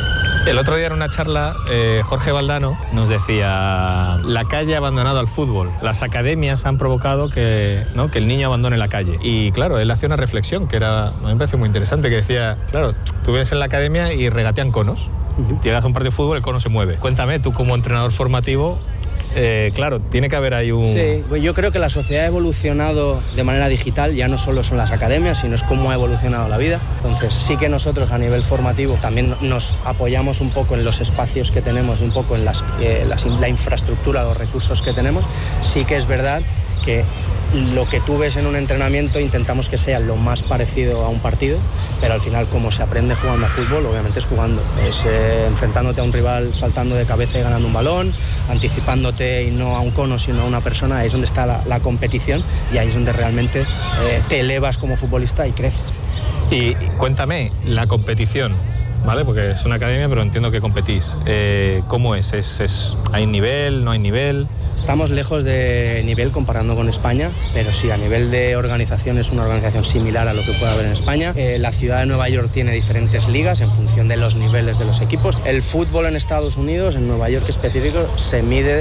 El otro día en una charla, eh, Jorge Valdano nos decía: la calle ha abandonado al fútbol, las academias han provocado que, ¿no?, que el niño abandone la calle. Y claro, él hacía una reflexión que era, a mí me parece muy interesante, que decía, claro, tú vienes en la academia y regatean conos. Uh-huh. Llegas a un partido de fútbol, el cono se mueve. Cuéntame, tú como entrenador formativo, Eh, claro, tiene que haber ahí un... Sí, pues yo creo que la sociedad ha evolucionado de manera digital, ya no solo son las academias, sino es cómo ha evolucionado la vida. Entonces sí que nosotros a nivel formativo también nos apoyamos un poco en los espacios que tenemos, un poco en las, eh, las, la infraestructura, los recursos que tenemos. Sí que es verdad que lo que tú ves en un entrenamiento intentamos que sea lo más parecido a un partido, pero al final como se aprende jugando a fútbol, obviamente es jugando, es eh, enfrentándote a un rival, saltando de cabeza y ganando un balón, anticipándote y no a un cono sino a una persona. Ahí es donde está la, la competición y ahí es donde realmente eh, te elevas como futbolista y creces. Y cuéntame, la competición, ¿vale? Porque es una academia, pero entiendo que competís. Eh, ¿Cómo es? ¿Es, es? ¿Hay nivel? ¿No hay nivel? Estamos lejos de nivel comparando con España, pero sí, a nivel de organización es una organización similar a lo que puede haber en España. Eh, la ciudad de Nueva York tiene diferentes ligas en función de los niveles de los equipos. El fútbol en Estados Unidos, en Nueva York específico, se mide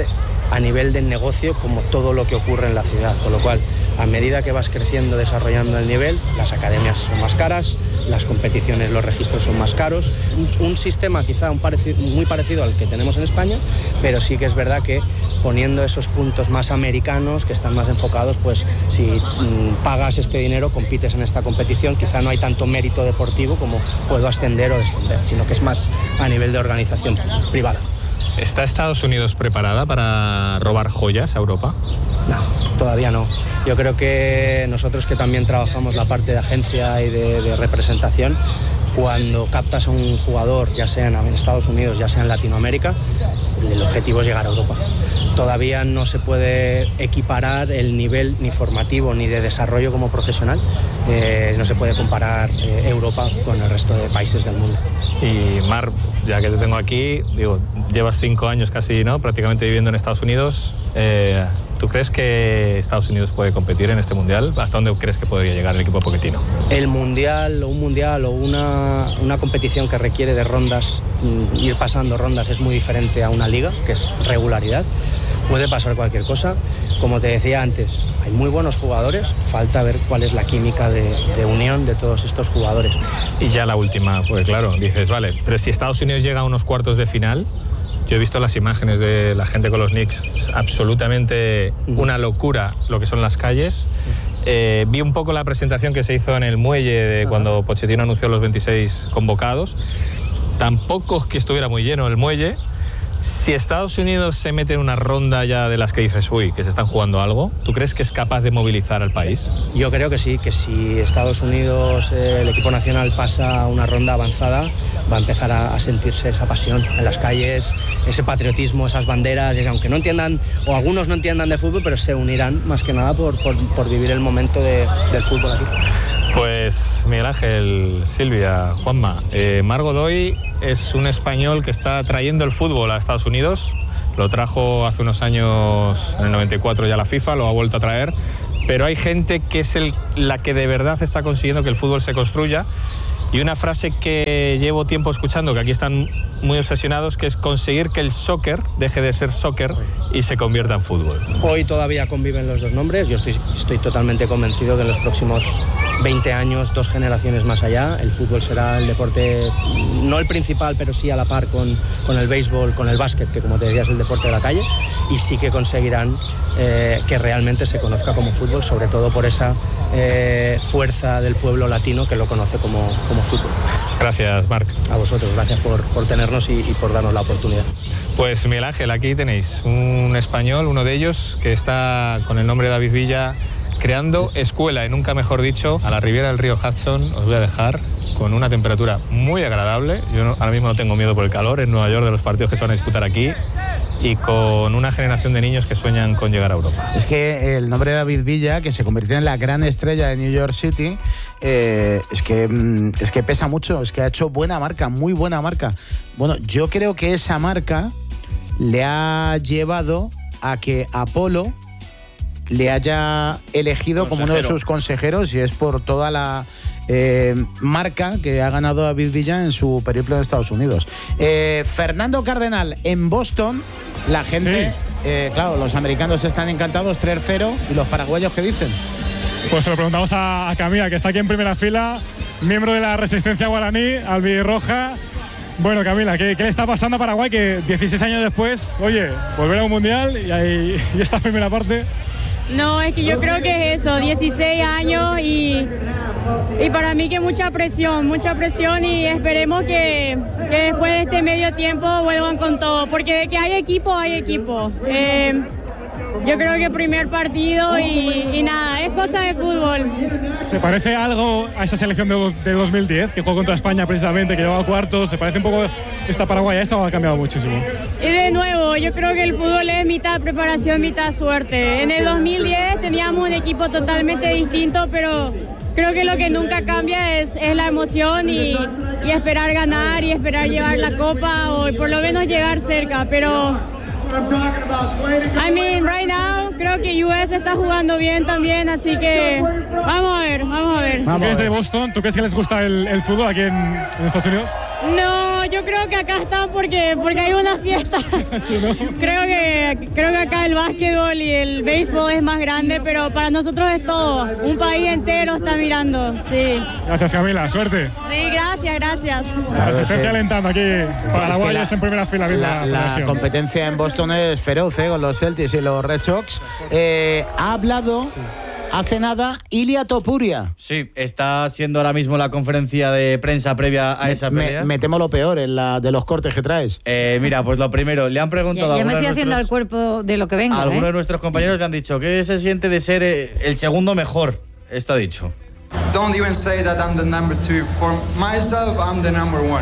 a nivel de negocio como todo lo que ocurre en la ciudad, con lo cual a medida que vas creciendo, desarrollando el nivel, las academias son más caras, las competiciones, los registros son más caros, un, un sistema quizá un parecido, muy parecido al que tenemos en España, pero sí que es verdad que poniendo esos puntos más americanos, que están más enfocados, pues si mmm, pagas este dinero, compites en esta competición, quizá no hay tanto mérito deportivo como puedo ascender o descender, sino que es más a nivel de organización privada. ¿Está Estados Unidos preparada para robar joyas a Europa? No, todavía no. Yo creo que nosotros que también trabajamos la parte de agencia y de, de representación, cuando captas a un jugador, ya sea en Estados Unidos, ya sea en Latinoamérica, el objetivo es llegar a Europa. Todavía no se puede equiparar el nivel ni formativo ni de desarrollo como profesional. Eh, no se puede comparar eh, Europa con el resto de países del mundo. Y Mar, ya que te tengo aquí, digo, llevas cinco años casi, ¿no?, prácticamente viviendo en Estados Unidos. Eh, ¿Tú crees que Estados Unidos puede competir en este mundial? ¿Hasta dónde crees que podría llegar el equipo Pochettino? El mundial o un mundial o una, una competición que requiere de rondas, ir pasando rondas, es muy diferente a una liga, que es regularidad. Puede pasar cualquier cosa. Como te decía antes, hay muy buenos jugadores, falta ver cuál es la química de, de unión de todos estos jugadores. Y ya la última, pues claro, dices, vale, pero si Estados Unidos llega a unos cuartos de final, yo he visto las imágenes de la gente con los Knicks, es absolutamente una locura lo que son las calles. Sí. Eh, vi un poco la presentación que se hizo en el muelle de cuando Pochettino anunció los veintiséis convocados. Tampoco es que estuviera muy lleno el muelle. Si Estados Unidos se mete en una ronda ya de las que dices, uy, que se están jugando algo, ¿tú crees que es capaz de movilizar al país? Yo creo que sí, que si Estados Unidos, eh, el equipo nacional pasa a una ronda avanzada, va a empezar a, a sentirse esa pasión en las calles, ese patriotismo, esas banderas, y aunque no entiendan, o algunos no entiendan de fútbol, pero se unirán más que nada por, por, por vivir el momento de, del fútbol aquí. Pues Miguel Ángel, Silvia, Juanma, eh, Marc Godoy es un español que está trayendo el fútbol a Estados Unidos. Lo trajo hace unos años, en el noventa y cuatro ya la FIFA, lo ha vuelto a traer. Pero hay gente que es el, la que de verdad está consiguiendo que el fútbol se construya. Y una frase que llevo tiempo escuchando, que aquí están muy obsesionados, que es conseguir que el soccer deje de ser soccer y se convierta en fútbol. Hoy todavía conviven los dos nombres. Yo estoy, estoy totalmente convencido que en los próximos veinte años, dos generaciones más allá, el fútbol será el deporte, no el principal, pero sí a la par con, con el béisbol, con el básquet, que como te decía es el deporte de la calle, y sí que conseguirán eh, que realmente se conozca como fútbol, sobre todo por esa eh, fuerza del pueblo latino que lo conoce como, como fútbol. Gracias, Marc. A vosotros, gracias por, por tenernos y, y por darnos la oportunidad. Pues Miguel Ángel, aquí tenéis un español, uno de ellos, que está con el nombre de David Villa creando escuela, y nunca mejor dicho, a la ribera del río Hudson. Os voy a dejar con una temperatura muy agradable. Yo no, ahora mismo no tengo miedo por el calor en Nueva York de los partidos que se van a disputar aquí, y con una generación de niños que sueñan con llegar a Europa. Es que el nombre de David Villa, que se convirtió en la gran estrella de New York City, eh, es que es que pesa mucho, es que ha hecho buena marca, muy buena marca. Bueno, yo creo que esa marca le ha llevado a que Apolo le haya elegido como uno de sus consejeros, y es por toda la eh, marca que ha ganado David Villa en su periplo en Estados Unidos. Eh, Fernando Cardenal, en Boston, la gente, sí. eh, claro, los americanos están encantados, tres cero, ¿y los paraguayos qué dicen? Pues se lo preguntamos a, a Camila, que está aquí en primera fila, miembro de la resistencia guaraní, albirroja. Bueno, Camila, ¿qué, ¿qué le está pasando a Paraguay que dieciséis años después, oye, volver a un mundial y, ahí, y esta primera parte? No, es que yo creo que es eso, dieciséis años y, y para mí que mucha presión, mucha presión, y esperemos que, que después de este medio tiempo vuelvan con todo, porque de que hay equipo, hay equipo. Eh, yo creo que primer partido y, y nada, es cosa de fútbol. ¿Se parece algo a esa selección de, de dos mil diez, que jugó contra España precisamente, que llegó a cuartos? ¿Se parece un poco esta Paraguay a esa o ha cambiado muchísimo? Y de nuevo, yo creo que el fútbol es mitad preparación, mitad suerte. En el dos mil diez teníamos un equipo totalmente distinto, pero creo que lo que nunca cambia es, es la emoción y, y esperar ganar y esperar llevar la copa o por lo menos llegar cerca, pero I mean, right now creo que U S está jugando bien también, así que vamos a ver, vamos a ver. ¿Tú crees de Boston? ¿Tú crees que les gusta el, el fútbol aquí en, en Estados Unidos? No, yo creo que acá están porque, porque hay una fiesta. Sí, ¿no? creo, que, creo que acá el básquetbol y el béisbol es más grande, pero para nosotros es todo. Un país entero está mirando, sí. Gracias, Camila, suerte. Sí, gracias, gracias. La asistencia alentando aquí, paraguayos es que la, en primera fila. La, la, la competencia en Boston es feroz, ¿eh? Con los Celtics y los Red Sox. Eh, ha hablado... Sí. Hace nada, Ilia Topuria. Sí, está siendo ahora mismo la conferencia de prensa previa a esa pelea. Me, me temo lo peor en la de los cortes que traes. Eh, mira, pues lo primero, le han preguntado ya, ya a me estoy nuestros, haciendo al cuerpo de lo que vengo. Algunos ¿eh? de nuestros compañeros le han dicho que se siente de ser el segundo mejor. Esto ha dicho. Don't even say that I'm the number two. For myself, I'm the number one.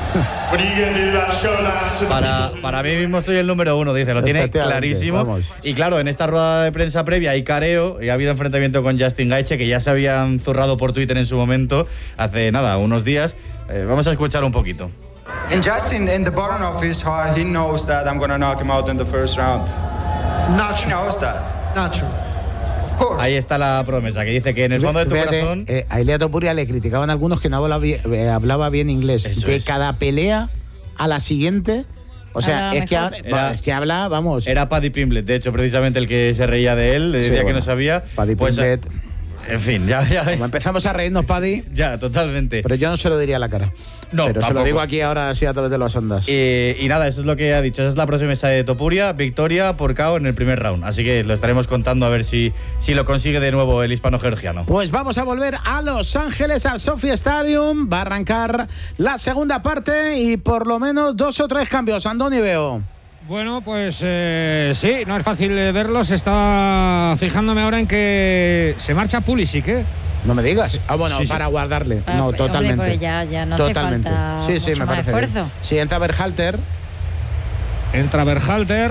Para, para mí mismo soy el número uno, dice, lo tiene clarísimo. Vamos. Y claro, en esta rueda de prensa previa hay careo y ha habido enfrentamiento con Justin Gaethje, que ya se habían zurrado por Twitter en su momento, hace nada, unos días. Eh, vamos a escuchar un poquito. And Justin, in the bottom of his heart, he knows that I'm gonna knock him out in the first round. Not true. He knows that. Not true. Ahí está la promesa, que dice que en el fondo de tu Fíjate, corazón... Eh, a Ilia Topuria le criticaban algunos que no hablaba bien, eh, hablaba bien inglés. Eso de es. cada pelea a la siguiente... O sea, es que, habla, era, es que habla, vamos... Era Paddy Pimblett, de hecho, precisamente el que se reía de él, le decía sí, bueno, que no sabía. Paddy pues, Pimblett... En fin, ya, ya Como empezamos a reírnos, Paddy. Ya, totalmente. Pero yo no se lo diría a la cara. No, pero tampoco. Se lo digo aquí ahora así a través de las ondas. Eh, y nada, eso es lo que ha dicho. Esa es la próxima mesa de Topuria, victoria por K O en el primer round. Así que lo estaremos contando a ver si, si lo consigue de nuevo el hispano-georgiano. Pues vamos a volver a Los Ángeles, al Sophie Stadium. Va a arrancar la segunda parte y por lo menos dos o tres cambios. Andoni, veo. Bueno, pues eh, sí, no es fácil verlos. Está fijándome ahora en que se marcha Pulisic, ¿eh? No me digas. Ah, bueno, sí, para sí. guardarle. Ah, no, totalmente. Hombre, ya, ya no totalmente. hace falta sí, sí, mucho me más parece esfuerzo. Bien. Sí, entra Berhalter. Entra Berhalter.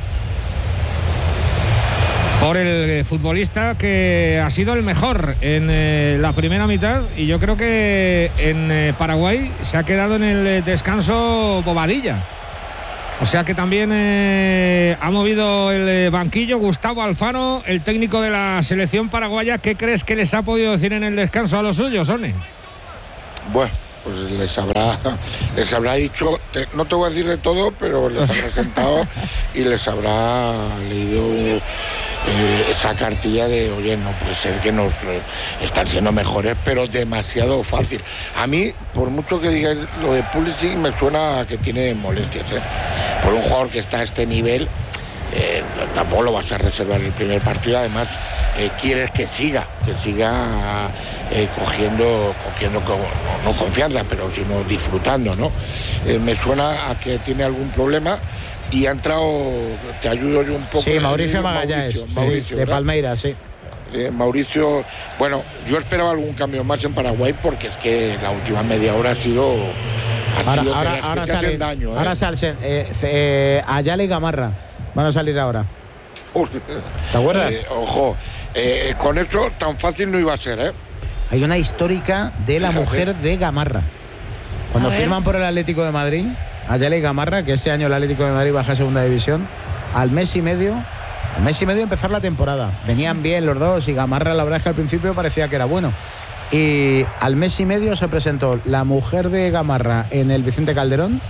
Por el futbolista que ha sido el mejor en eh, la primera mitad. Y yo creo que en eh, Paraguay se ha quedado en el descanso Bobadilla. O sea que también eh, ha movido el eh, banquillo Gustavo Alfaro, el técnico de la selección paraguaya. ¿Qué crees que les ha podido decir en el descanso a los suyos, One? Bueno, pues les habrá, les habrá dicho, te, no te voy a decir de todo, pero les habrá sentado y les habrá leído eh, esa cartilla de, oye, no puede ser que nos eh, están siendo mejores, pero demasiado fácil. A mí, por mucho que digáis lo de Pulisic, me suena a que tiene molestias, ¿eh? Por un jugador que está a este nivel, eh, tampoco lo vas a reservar el primer partido. Además, eh, quieres que siga, que siga eh, cogiendo, cogiendo no, no confianza, pero sino disfrutando, ¿no? Eh, me suena a que tiene algún problema y ha entrado, te ayudo yo un poco. Sí, Mauricio Magallanes, Mauricio, Mauricio, de Palmeiras, sí. Eh, Mauricio, bueno, yo esperaba algún cambio más en Paraguay porque es que la última media hora ha sido, ha ahora, sido ahora, de las ahora que te sale, hacen daño. ¿eh? Ahora salen eh, eh, Ayala y Gamarra, van a salir ahora. ¿Te acuerdas? Eh, ojo, eh, con eso tan fácil no iba a ser, ¿eh? Hay una histórica de la Fíjate. mujer de Gamarra. Cuando firman por el Atlético de Madrid, Ayala y Gamarra, que ese año el Atlético de Madrid baja a segunda división, al mes y medio, al mes y medio empezar la temporada. Venían bien los dos y Gamarra, la verdad es que al principio parecía que era bueno. Y al mes y medio se presentó la mujer de Gamarra en el Vicente Calderón,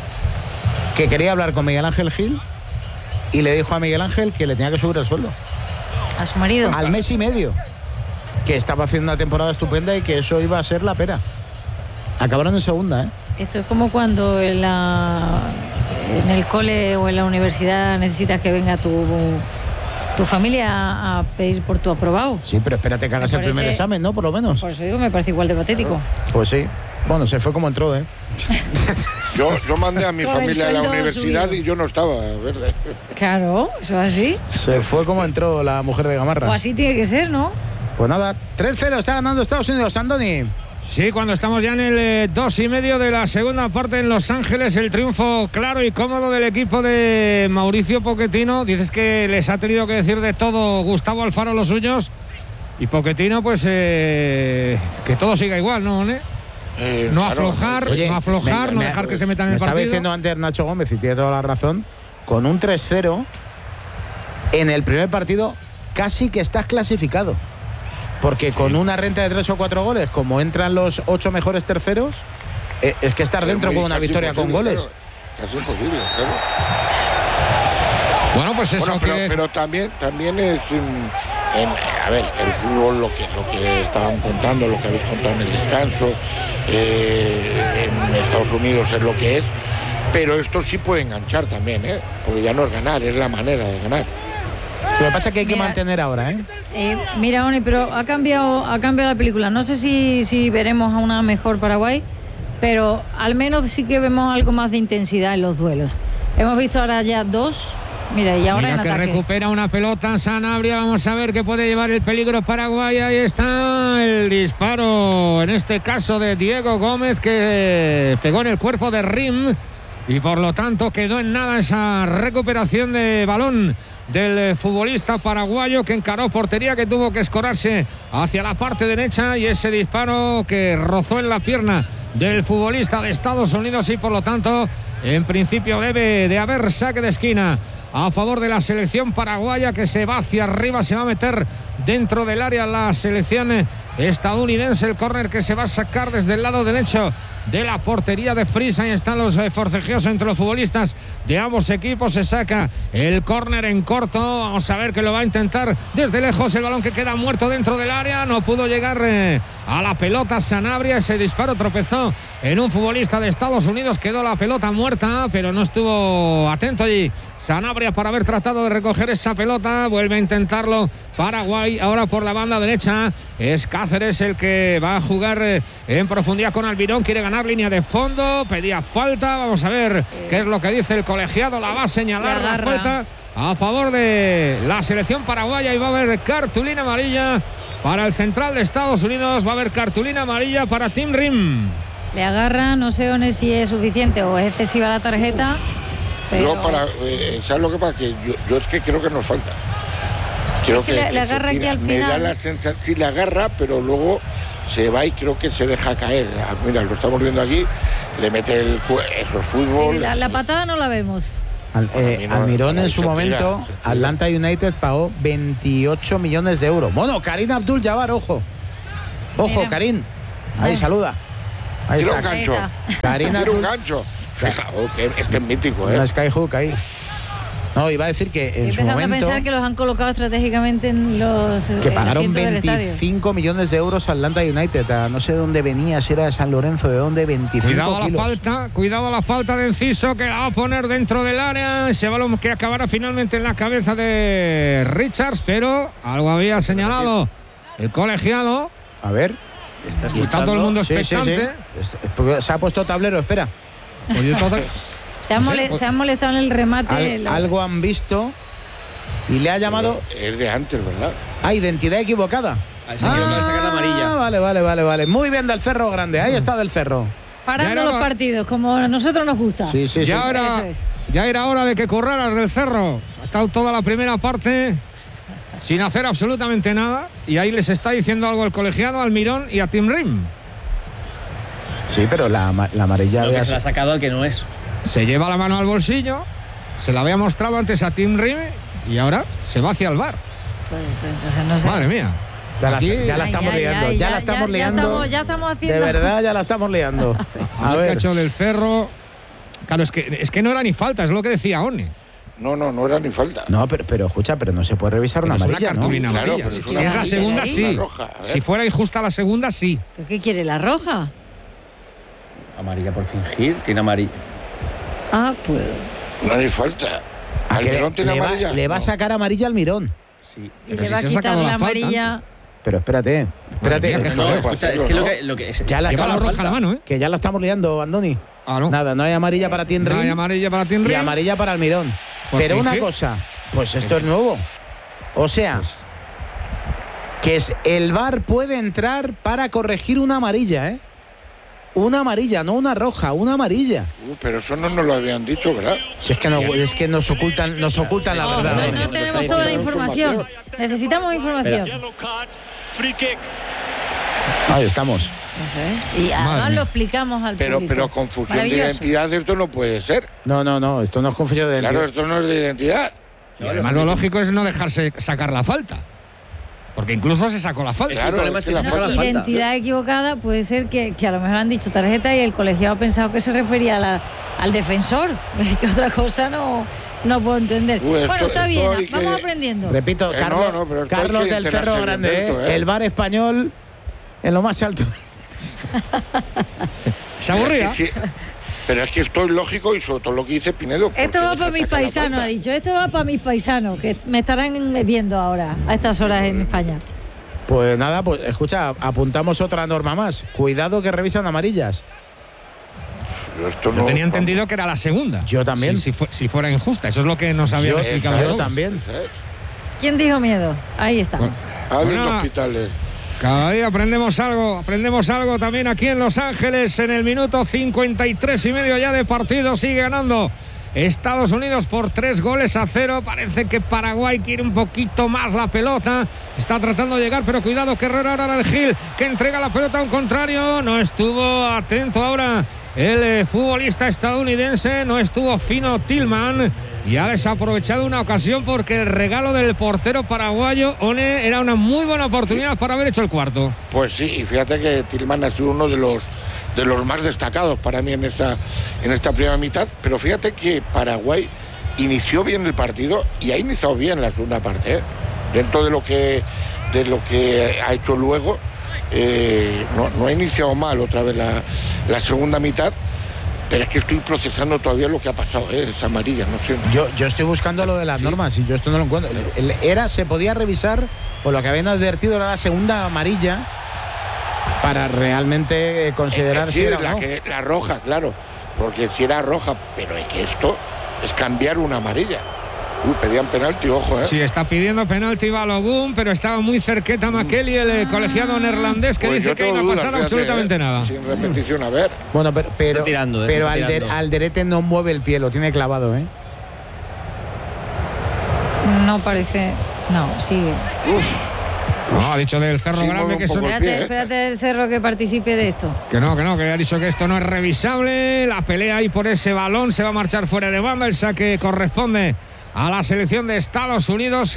que quería hablar con Miguel Ángel Gil y le dijo a Miguel Ángel que le tenía que subir el sueldo. ¿A su marido? Al mes y medio. Que estaba haciendo una temporada estupenda y que eso iba a ser la pera. Acabaron en segunda, ¿eh? Esto es como cuando en, la, en el cole o en la universidad necesitas que venga tu, tu familia a, a pedir por tu aprobado. Sí, pero espérate que hagas el primer examen, ¿no? Por lo menos. Por eso digo, me parece igual de patético. Pues sí. Bueno, se fue como entró, ¿eh? Yo, yo mandé a mi Con familia a la el sueldo universidad subido. y yo no estaba, ¿verdad? Claro, eso es así. Se fue como entró la mujer de Gamarra. O así tiene que ser, ¿no? Pues nada, tres cero está ganando Estados Unidos, Andoni. Sí, cuando estamos ya en el eh, dos y medio de la segunda parte en Los Ángeles, el triunfo claro y cómodo del equipo de Mauricio Pochettino. Dices que les ha tenido que decir de todo Gustavo Alfaro los suyos y Pochettino, pues eh, que todo siga igual, ¿no, ¿ne? Eh, no claro. aflojar, Oye, no aflojar, me, no me, dejar que se metan en me el partido. estaba diciendo antes Nacho Gómez, y tiene toda la razón, con un tres cero en el primer partido casi que estás clasificado. Porque sí, con una renta de tres o cuatro goles, como entran los ocho mejores terceros, Eh, es que estar dentro con una victoria con goles. Claro, casi imposible, claro. Bueno, pues eso bueno, pero, que... pero también, también es... En, en, a ver, el fútbol, lo que, lo que estaban contando, lo que habéis contado en el descanso, eh, en Estados Unidos es lo que es, pero esto sí puede enganchar también, ¿eh? Porque ya no es ganar, es la manera de ganar. Lo que pasa es que hay que Mira, mantener ahora, ¿eh? Eh, mira, Oni, pero ha cambiado, ha cambiado la película. No sé si, si veremos a una mejor Paraguay, pero al menos sí que vemos algo más de intensidad en los duelos. Hemos visto ahora ya dos. Mira, y ahora Mira en que ataque. recupera una pelota Sanabria. Vamos a ver qué puede llevar el peligro Paraguay. Ahí está el disparo, en este caso de Diego Gómez, que pegó en el cuerpo de Rim. Y por lo tanto quedó en nada esa recuperación de balón del futbolista paraguayo, que encaró portería, que tuvo que escorarse hacia la parte derecha, y ese disparo que rozó en la pierna del futbolista de Estados Unidos, y por lo tanto en principio debe de haber saque de esquina a favor de la selección paraguaya, que se va hacia arriba, se va a meter dentro del área la selección estadounidense. El córner que se va a sacar desde el lado derecho de la portería de Frisa. Ahí están los eh, forcejeos entre los futbolistas de ambos equipos. Se saca el córner en corto. Vamos a ver que lo va a intentar desde lejos. El balón que queda muerto dentro del área. No pudo llegar eh, a la pelota Sanabria. Ese disparo tropezó en un futbolista de Estados Unidos. Quedó la pelota muerta, pero no estuvo atento allí Sanabria para haber tratado de recoger esa pelota. Vuelve a intentarlo Paraguay. Ahora por la banda derecha es Cáceres el que va a jugar eh, en profundidad con Almirón. Quiere ganar línea de fondo, pedía falta. Vamos a ver eh. qué es lo que dice el colegiado. La va a señalar la, la falta a favor de la selección paraguaya, y va a haber cartulina amarilla para el central de Estados Unidos. Va a haber cartulina amarilla para Tim Rim. Le agarra, no sé One, si es suficiente o es excesiva la tarjeta. Pero... Yo para, eh, ¿sabes lo que pasa? Que yo, yo es que creo que nos falta. Creo es que, que, le, que le agarra aquí al me final. da la sensación, sí le agarra, pero luego se va y creo que se deja caer. Mira, lo estamos viendo aquí, le mete el eso, fútbol. Sí, la, la patada no la vemos. Al, eh, Almirón en su momento, tira, Atlanta United pagó veintiocho millones de euros. Bueno, Karim Abdul-Jabbar, ojo. Ojo, Mira. Karim. Ahí, Ay. saluda. Ahí Tira está. un gancho. Karim Tira Abdul... un gancho. Fija, oh, que este es mítico, ¿eh? Una Skyhook ahí. No, iba a decir que en Estoy su empezando momento... a pensar que los han colocado estratégicamente en los... Que pagaron veinticinco millones de euros a Atlanta United. A no sé de dónde venía, si era de San Lorenzo, de dónde, veinticinco cuidado kilos. La falta, cuidado la falta de Enciso, que la va a poner dentro del área. Ese balón que acabará finalmente en la cabeza de Richards, pero algo había señalado el colegiado. A ver. ¿Está, está todo el mundo expectante? Sí, sí, sí. Se ha puesto tablero, espera. Oye, todo... Se han, mole se han molestado en el remate. Al, la... Algo han visto y le ha llamado... Pero es de antes, ¿verdad? Ah, identidad equivocada. Al señor ah, que le saca la amarilla. Vale, vale, vale, vale. Muy bien del Cerro Grande. Ahí está del Cerro. Parando los partidos, como a nosotros nos gusta. Sí, sí, ya sí. Era, es. Ya era hora de que corraras del Cerro. Ha estado toda la primera parte sin hacer absolutamente nada. Y ahí les está diciendo algo el colegiado, Almirón y a Tim Rim. Sí, pero la, la amarilla... Lo que se la ha sacado al que no es. Se lleva la mano al bolsillo, se la había mostrado antes a Tim Rim y ahora se va hacia el bar. Pues, pues entonces no sé. Madre mía. Ya la, ya la estamos ay, liando, ay, ya, ya la estamos ya, liando. Ya estamos, ya estamos haciendo... De verdad, ya la estamos liando. A ver. Cacho del Cerro. Claro, es que, es que no era ni falta, es lo que decía One. No, no, no era ni falta. No, pero, pero escucha, pero no se puede revisar pero una amarilla, una cartulina, ¿no? Amarilla. Claro, si, pero si es la segunda, sí. Roja, si fuera injusta la segunda, sí. ¿Pero qué quiere, la roja? Amarilla por fingir, tiene amarilla. Ah, pues... No hay falta. ¿Almirón tiene le amarilla? Va, le va no. a sacar amarilla al Almirón. Sí. Y le va a quitar la amarilla... Pero espérate, espérate. Mía, que no, no, escucha, es que lo que, lo que es, ya la lleva la roja a la mano, ¿eh? Que ya la estamos liando, Andoni. Ah, no. Nada, no hay amarilla para Tim Rim. No hay amarilla para Tim Rim. Y amarilla para Almirón. Pero una qué? cosa, pues esto es nuevo. O sea, que es, el V A R puede entrar para corregir una amarilla, ¿eh? Una amarilla, no una roja, una amarilla. Uh, pero eso no nos lo habían dicho, ¿verdad? Si es que no, es que nos ocultan, nos ocultan la verdad. No, no, no tenemos toda la información. Necesitamos información. Ahí estamos. Eso es. Y además lo explicamos al pero, público. Pero confusión de identidad, esto no puede ser. No, no, no, esto no es confusión de identidad. Claro, esto no es de identidad. Y además lo lógico es no dejarse sacar la falta. porque incluso se sacó la falta. Claro, el problema es que se saca la identidad falta. equivocada puede ser que, que a lo mejor han dicho tarjeta y el colegiado ha pensado que se refería a la, al defensor, que otra cosa no, no puedo entender. Uy, esto, bueno, está bien, que... vamos aprendiendo. Repito, eh, Carlos, no, no, Carlos del Cerro Grande, esto, ¿eh? El bar español en lo más alto. Se aburría. Sí, pero es que esto es lógico y sobre todo lo que dice Pinedo. Esto va para mis paisanos, ha dicho. Esto va para mis paisanos, que me estarán viendo ahora, a estas horas en España. Pues nada, pues escucha, apuntamos otra norma más. Cuidado que revisan amarillas. Esto no, no, Yo tenía vamos. entendido que era la segunda. Yo también. Si, si, fu si fuera injusta, eso es lo que nos habían Yo, explicado. Yo también. ¿Quién dijo miedo? Ahí estamos. Ha habido Bueno, hospitales. Cada día aprendemos algo, aprendemos algo también aquí en Los Ángeles en el minuto cincuenta y tres y medio ya de partido. Sigue ganando Estados Unidos por tres goles a cero. Parece que Paraguay quiere un poquito más la pelota. Está tratando de llegar, pero cuidado que Herrera ahora de Gil, que entrega la pelota a un contrario. No estuvo atento ahora el eh, futbolista estadounidense, no estuvo fino Tillman y ha desaprovechado una ocasión porque el regalo del portero paraguayo, One, era una muy buena oportunidad para haber hecho el cuarto. Pues sí, y fíjate que Tillman ha sido uno de los de los más destacados para mí en esta, en esta primera mitad, pero fíjate que Paraguay inició bien el partido y ha iniciado bien la segunda parte, ¿eh? Dentro de lo que de lo que ha hecho luego. Eh, no, no ha iniciado mal otra vez la, la segunda mitad, pero es que estoy procesando todavía lo que ha pasado, ¿eh? Esa amarilla, no sé. Yo, yo estoy buscando lo de las sí. normas y yo esto no lo encuentro. El, el, era, se podía revisar, o lo que habían advertido era la segunda amarilla para realmente considerar eh, sí, si era la, no. que, la roja, claro, porque si era roja, pero es que esto es cambiar una amarilla. Uy, pedían penalti, ojo, ¿eh? Sí, está pidiendo penalti Balogun, pero estaba muy cerqueta McKelly, el colegiado neerlandés, que pues dice que ahí no va a pasar absolutamente eh, nada. Sin repetición, a ver. Bueno, pero, pero, tirando, eh, pero tirando. Alder, Alderete no mueve el pie, lo tiene clavado, ¿eh? No parece... No, sigue. Uf. No, ha dicho del Cerro Sí, Grande que eso... Espérate, pie, ¿eh? espérate del Cerro que participe de esto. Que no, que no, que ha dicho que esto no es revisable. La pelea ahí por ese balón se va a marchar fuera de banda. El saque corresponde a la selección de Estados Unidos.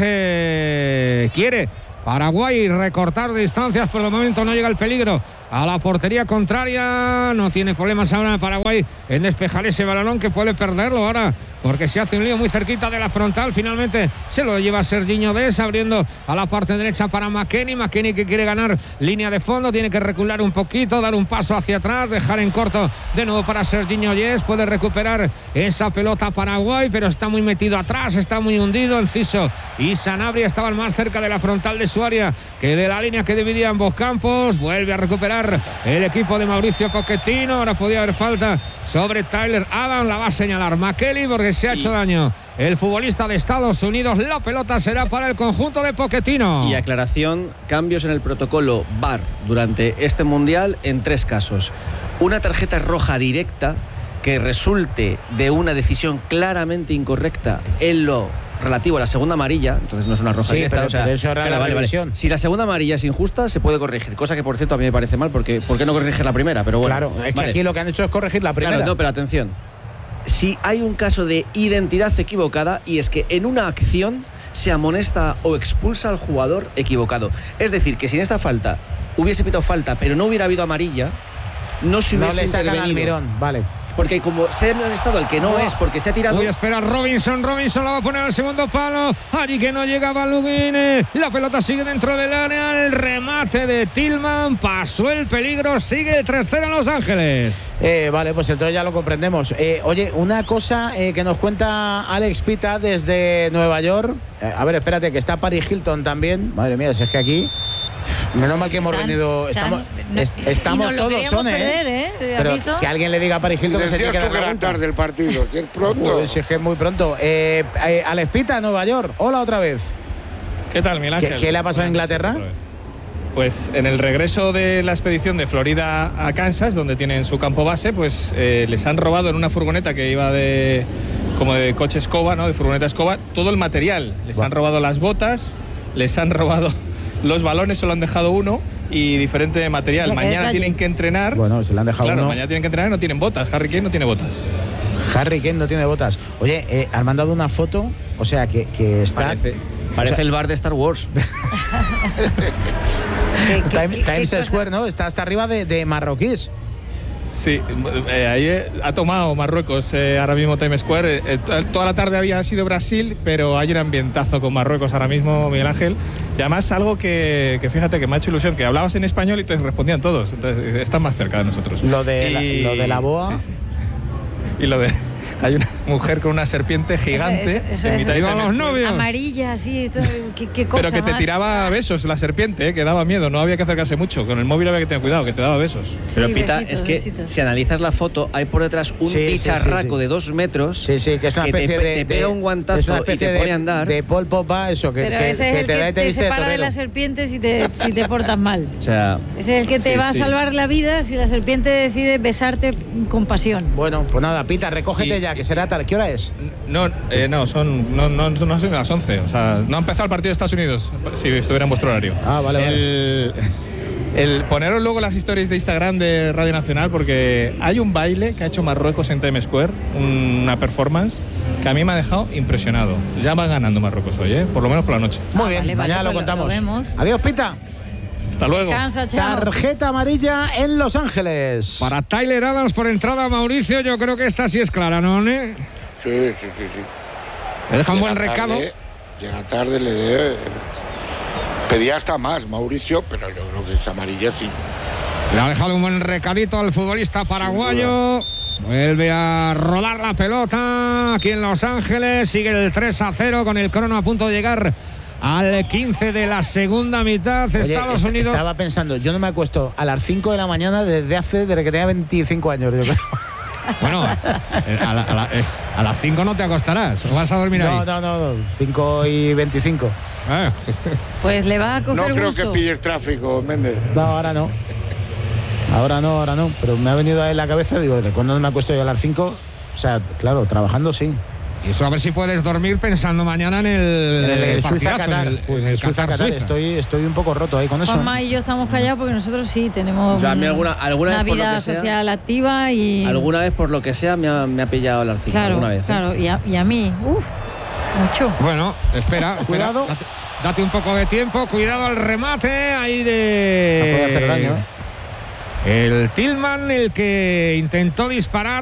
Eh, quiere Paraguay recortar distancias. Por el momento no llega el peligro a la portería contraria. No tiene problemas ahora Paraguay en despejar ese balón, que puede perderlo ahora porque se hace un lío muy cerquita de la frontal. Finalmente se lo lleva Serginho Dest, abriendo a la parte derecha para McKennie. McKennie que quiere ganar línea de fondo, tiene que recular un poquito, dar un paso hacia atrás, dejar en corto de nuevo para Serginho Dest. Puede recuperar esa pelota Paraguay, pero está muy metido atrás, está muy hundido. Enciso y Sanabria estaban más cerca de la frontal de su área que de la línea que dividía ambos campos. Vuelve a recuperar el equipo de Mauricio Pochettino. Ahora podía haber falta sobre Tyler Adams, la va a señalar McKelly porque se ha hecho daño el futbolista de Estados Unidos. La pelota será para el conjunto de Pochettino. Y aclaración, cambios en el protocolo V A R durante este Mundial en tres casos. Una tarjeta roja directa que resulte de una decisión claramente incorrecta en lo relativo a la segunda amarilla, entonces no es una roja sí, directa. Pero, o sea, pero eso era claro, la vale, revisión. vale. Si la segunda amarilla es injusta, se puede corregir, cosa que por cierto a mí me parece mal, porque ¿por qué no corregir la primera? Pero bueno, claro, es vale. que aquí lo que han hecho es corregir la primera. Claro, no, pero atención. Si hay un caso de identidad equivocada, y es que en una acción se amonesta o expulsa al jugador equivocado. Es decir, que si en esta falta hubiese pitado falta, pero no hubiera habido amarilla, no se hubiese no le sacan intervenido. al mirón, vale. Porque como se ha amonestado al que no, no es, porque se ha tirado... Voy a esperar Robinson, Robinson la va a poner al segundo palo. Allí que no llega Balogun. La pelota sigue dentro del área. El remate de Tillman. Pasó el peligro. Sigue el tres cero en Los Ángeles. Eh, vale, pues entonces ya lo comprendemos. Eh, oye, una cosa eh, que nos cuenta Alex Pita desde Nueva York. Eh, a ver, espérate, que está Paris Hilton también. Madre mía, si es que aquí... Menos mal que hemos Tan, venido. tan, Estamos, no, est estamos todos, son, ¿eh? Perder, ¿eh? Pero visto? que alguien le diga a Paris Hilton que se tiene que dar que la era vuelta. tarde el partido, si es pronto. Pues es que es muy pronto. Eh, eh, Alex Pita, Nueva York. Hola otra vez. ¿Qué tal, Miguel Ángel? ¿Qué, ¿Qué le ha pasado a Inglaterra? Pues en el regreso de la expedición de Florida a Kansas, donde tienen su campo base, pues eh, les han robado en una furgoneta que iba de como de coche escoba, ¿no? De furgoneta escoba, todo el material. Les Buah. han robado las botas, les han robado los balones, solo han dejado uno y diferente material. Lo que Mañana detalle. tienen que entrenar. Bueno, se le han dejado Claro, uno. mañana tienen que entrenar y no tienen botas. Harry Kane no tiene botas. Harry Kane no tiene botas. Oye, eh, han mandado una foto, o sea, que, que está... Parece, parece o sea, el bar de Star Wars. Time, Times Square, ¿no? Está hasta arriba de, de marroquíes. Sí, eh, ahí eh, ha tomado Marruecos eh, ahora mismo Times Square. Eh, eh, toda la tarde había sido Brasil, pero hay un ambientazo con Marruecos ahora mismo, Miguel Ángel. Y además algo que, que fíjate que me ha hecho ilusión, que hablabas en español y te respondían todos. Entonces, están más cerca de nosotros. Lo de, y, la, lo de la boa. Sí, sí. Y lo de... Hay una mujer con una serpiente gigante eso, eso, en mitad eso, de los novios. Amarilla, sí, todo, ¿qué, qué cosa Pero que te más? tiraba besos la serpiente, eh, que daba miedo, no había que acercarse mucho. Con el móvil había que tener cuidado, que te daba besos. Pero Sí, Pita, besitos, es que besitos. si analizas la foto, hay por detrás un Sí, sí, bicharraco sí, sí. de dos metros. Sí, sí, que es una que especie te, de. te pega de- un guantazo es una y especie te de, pone a andar. De Pol Pogba, eso, que, Pero que, ese es que el te da que y te te viste de separa de torero. la serpiente si te, si te portas mal. O sea, Ese es el que te Sí, va a sí. salvar la vida si la serpiente decide besarte con pasión. Bueno, pues nada, Pita, recógete Y- ya, que será tal. ¿Qué hora es? No, eh, no, son, no, no, no son las once. O sea, no ha empezado el partido de Estados Unidos, si estuviera en vuestro horario. Ah, vale, vale. el, el poneros luego las historias de Instagram de Radio Nacional, porque hay un baile que ha hecho Marruecos en Times Square, una performance que a mí me ha dejado impresionado. Ya va ganando Marruecos hoy, ¿eh? Por lo menos por la noche. Muy Ah, bien, vale, mañana vale, lo pues lo- contamos. lo vemos. Adiós, Pita. Hasta luego. Cansa, chao. Tarjeta amarilla en Los Ángeles. Para Tyler Adams por entrada, Mauricio, yo creo que esta sí es clara, ¿no? ¿Ne? Sí, sí, sí, sí. Le deja un Llega buen recado. tarde, llega tarde, le de... pedía hasta más, Mauricio, pero yo creo que es amarilla sí. Le ha dejado un buen recadito al futbolista paraguayo. Vuelve a rodar la pelota aquí en Los Ángeles. Sigue el tres a cero con el crono a punto de llegar al quince de la segunda mitad. Oye, Estados est- Unidos. Estaba pensando, yo no me acuesto a las cinco de la mañana desde hace, desde que tenía veinticinco años, yo creo. Bueno, eh, a, la- a la- eh, a las cinco no te acostarás. ¿O vas a dormir No, ahí? no, no, no, cinco y veinticinco. Ah, Pues le va a coger No creo gusto. que pilles tráfico, Méndez. No, ahora no. Ahora no, ahora no. Pero me ha venido ahí en la cabeza, digo, ¿de cuándo me acuesto yo a las cinco? O sea, claro, trabajando sí. Y eso a ver si puedes dormir pensando mañana en el, En el, el partidazo, Suiza-Qatar. en el, Uy, en el Suiza-Qatar. Qatar-Suiza. Estoy, estoy un poco roto ahí con eso. Juanma y yo estamos callados porque nosotros sí tenemos O sea, a mí alguna- alguna una vez por lo vida que sea- social activa y... alguna vez, por lo que sea, me ha, me ha pillado el arcilla. Claro, alguna vez. ¿eh? claro. Y a, y a mí, uff, mucho. Bueno, espera, espera, Cuidado. Date, date un poco de tiempo, cuidado al remate ahí de. No puede hacer daño, ¿eh? El Tillman, el que intentó disparar.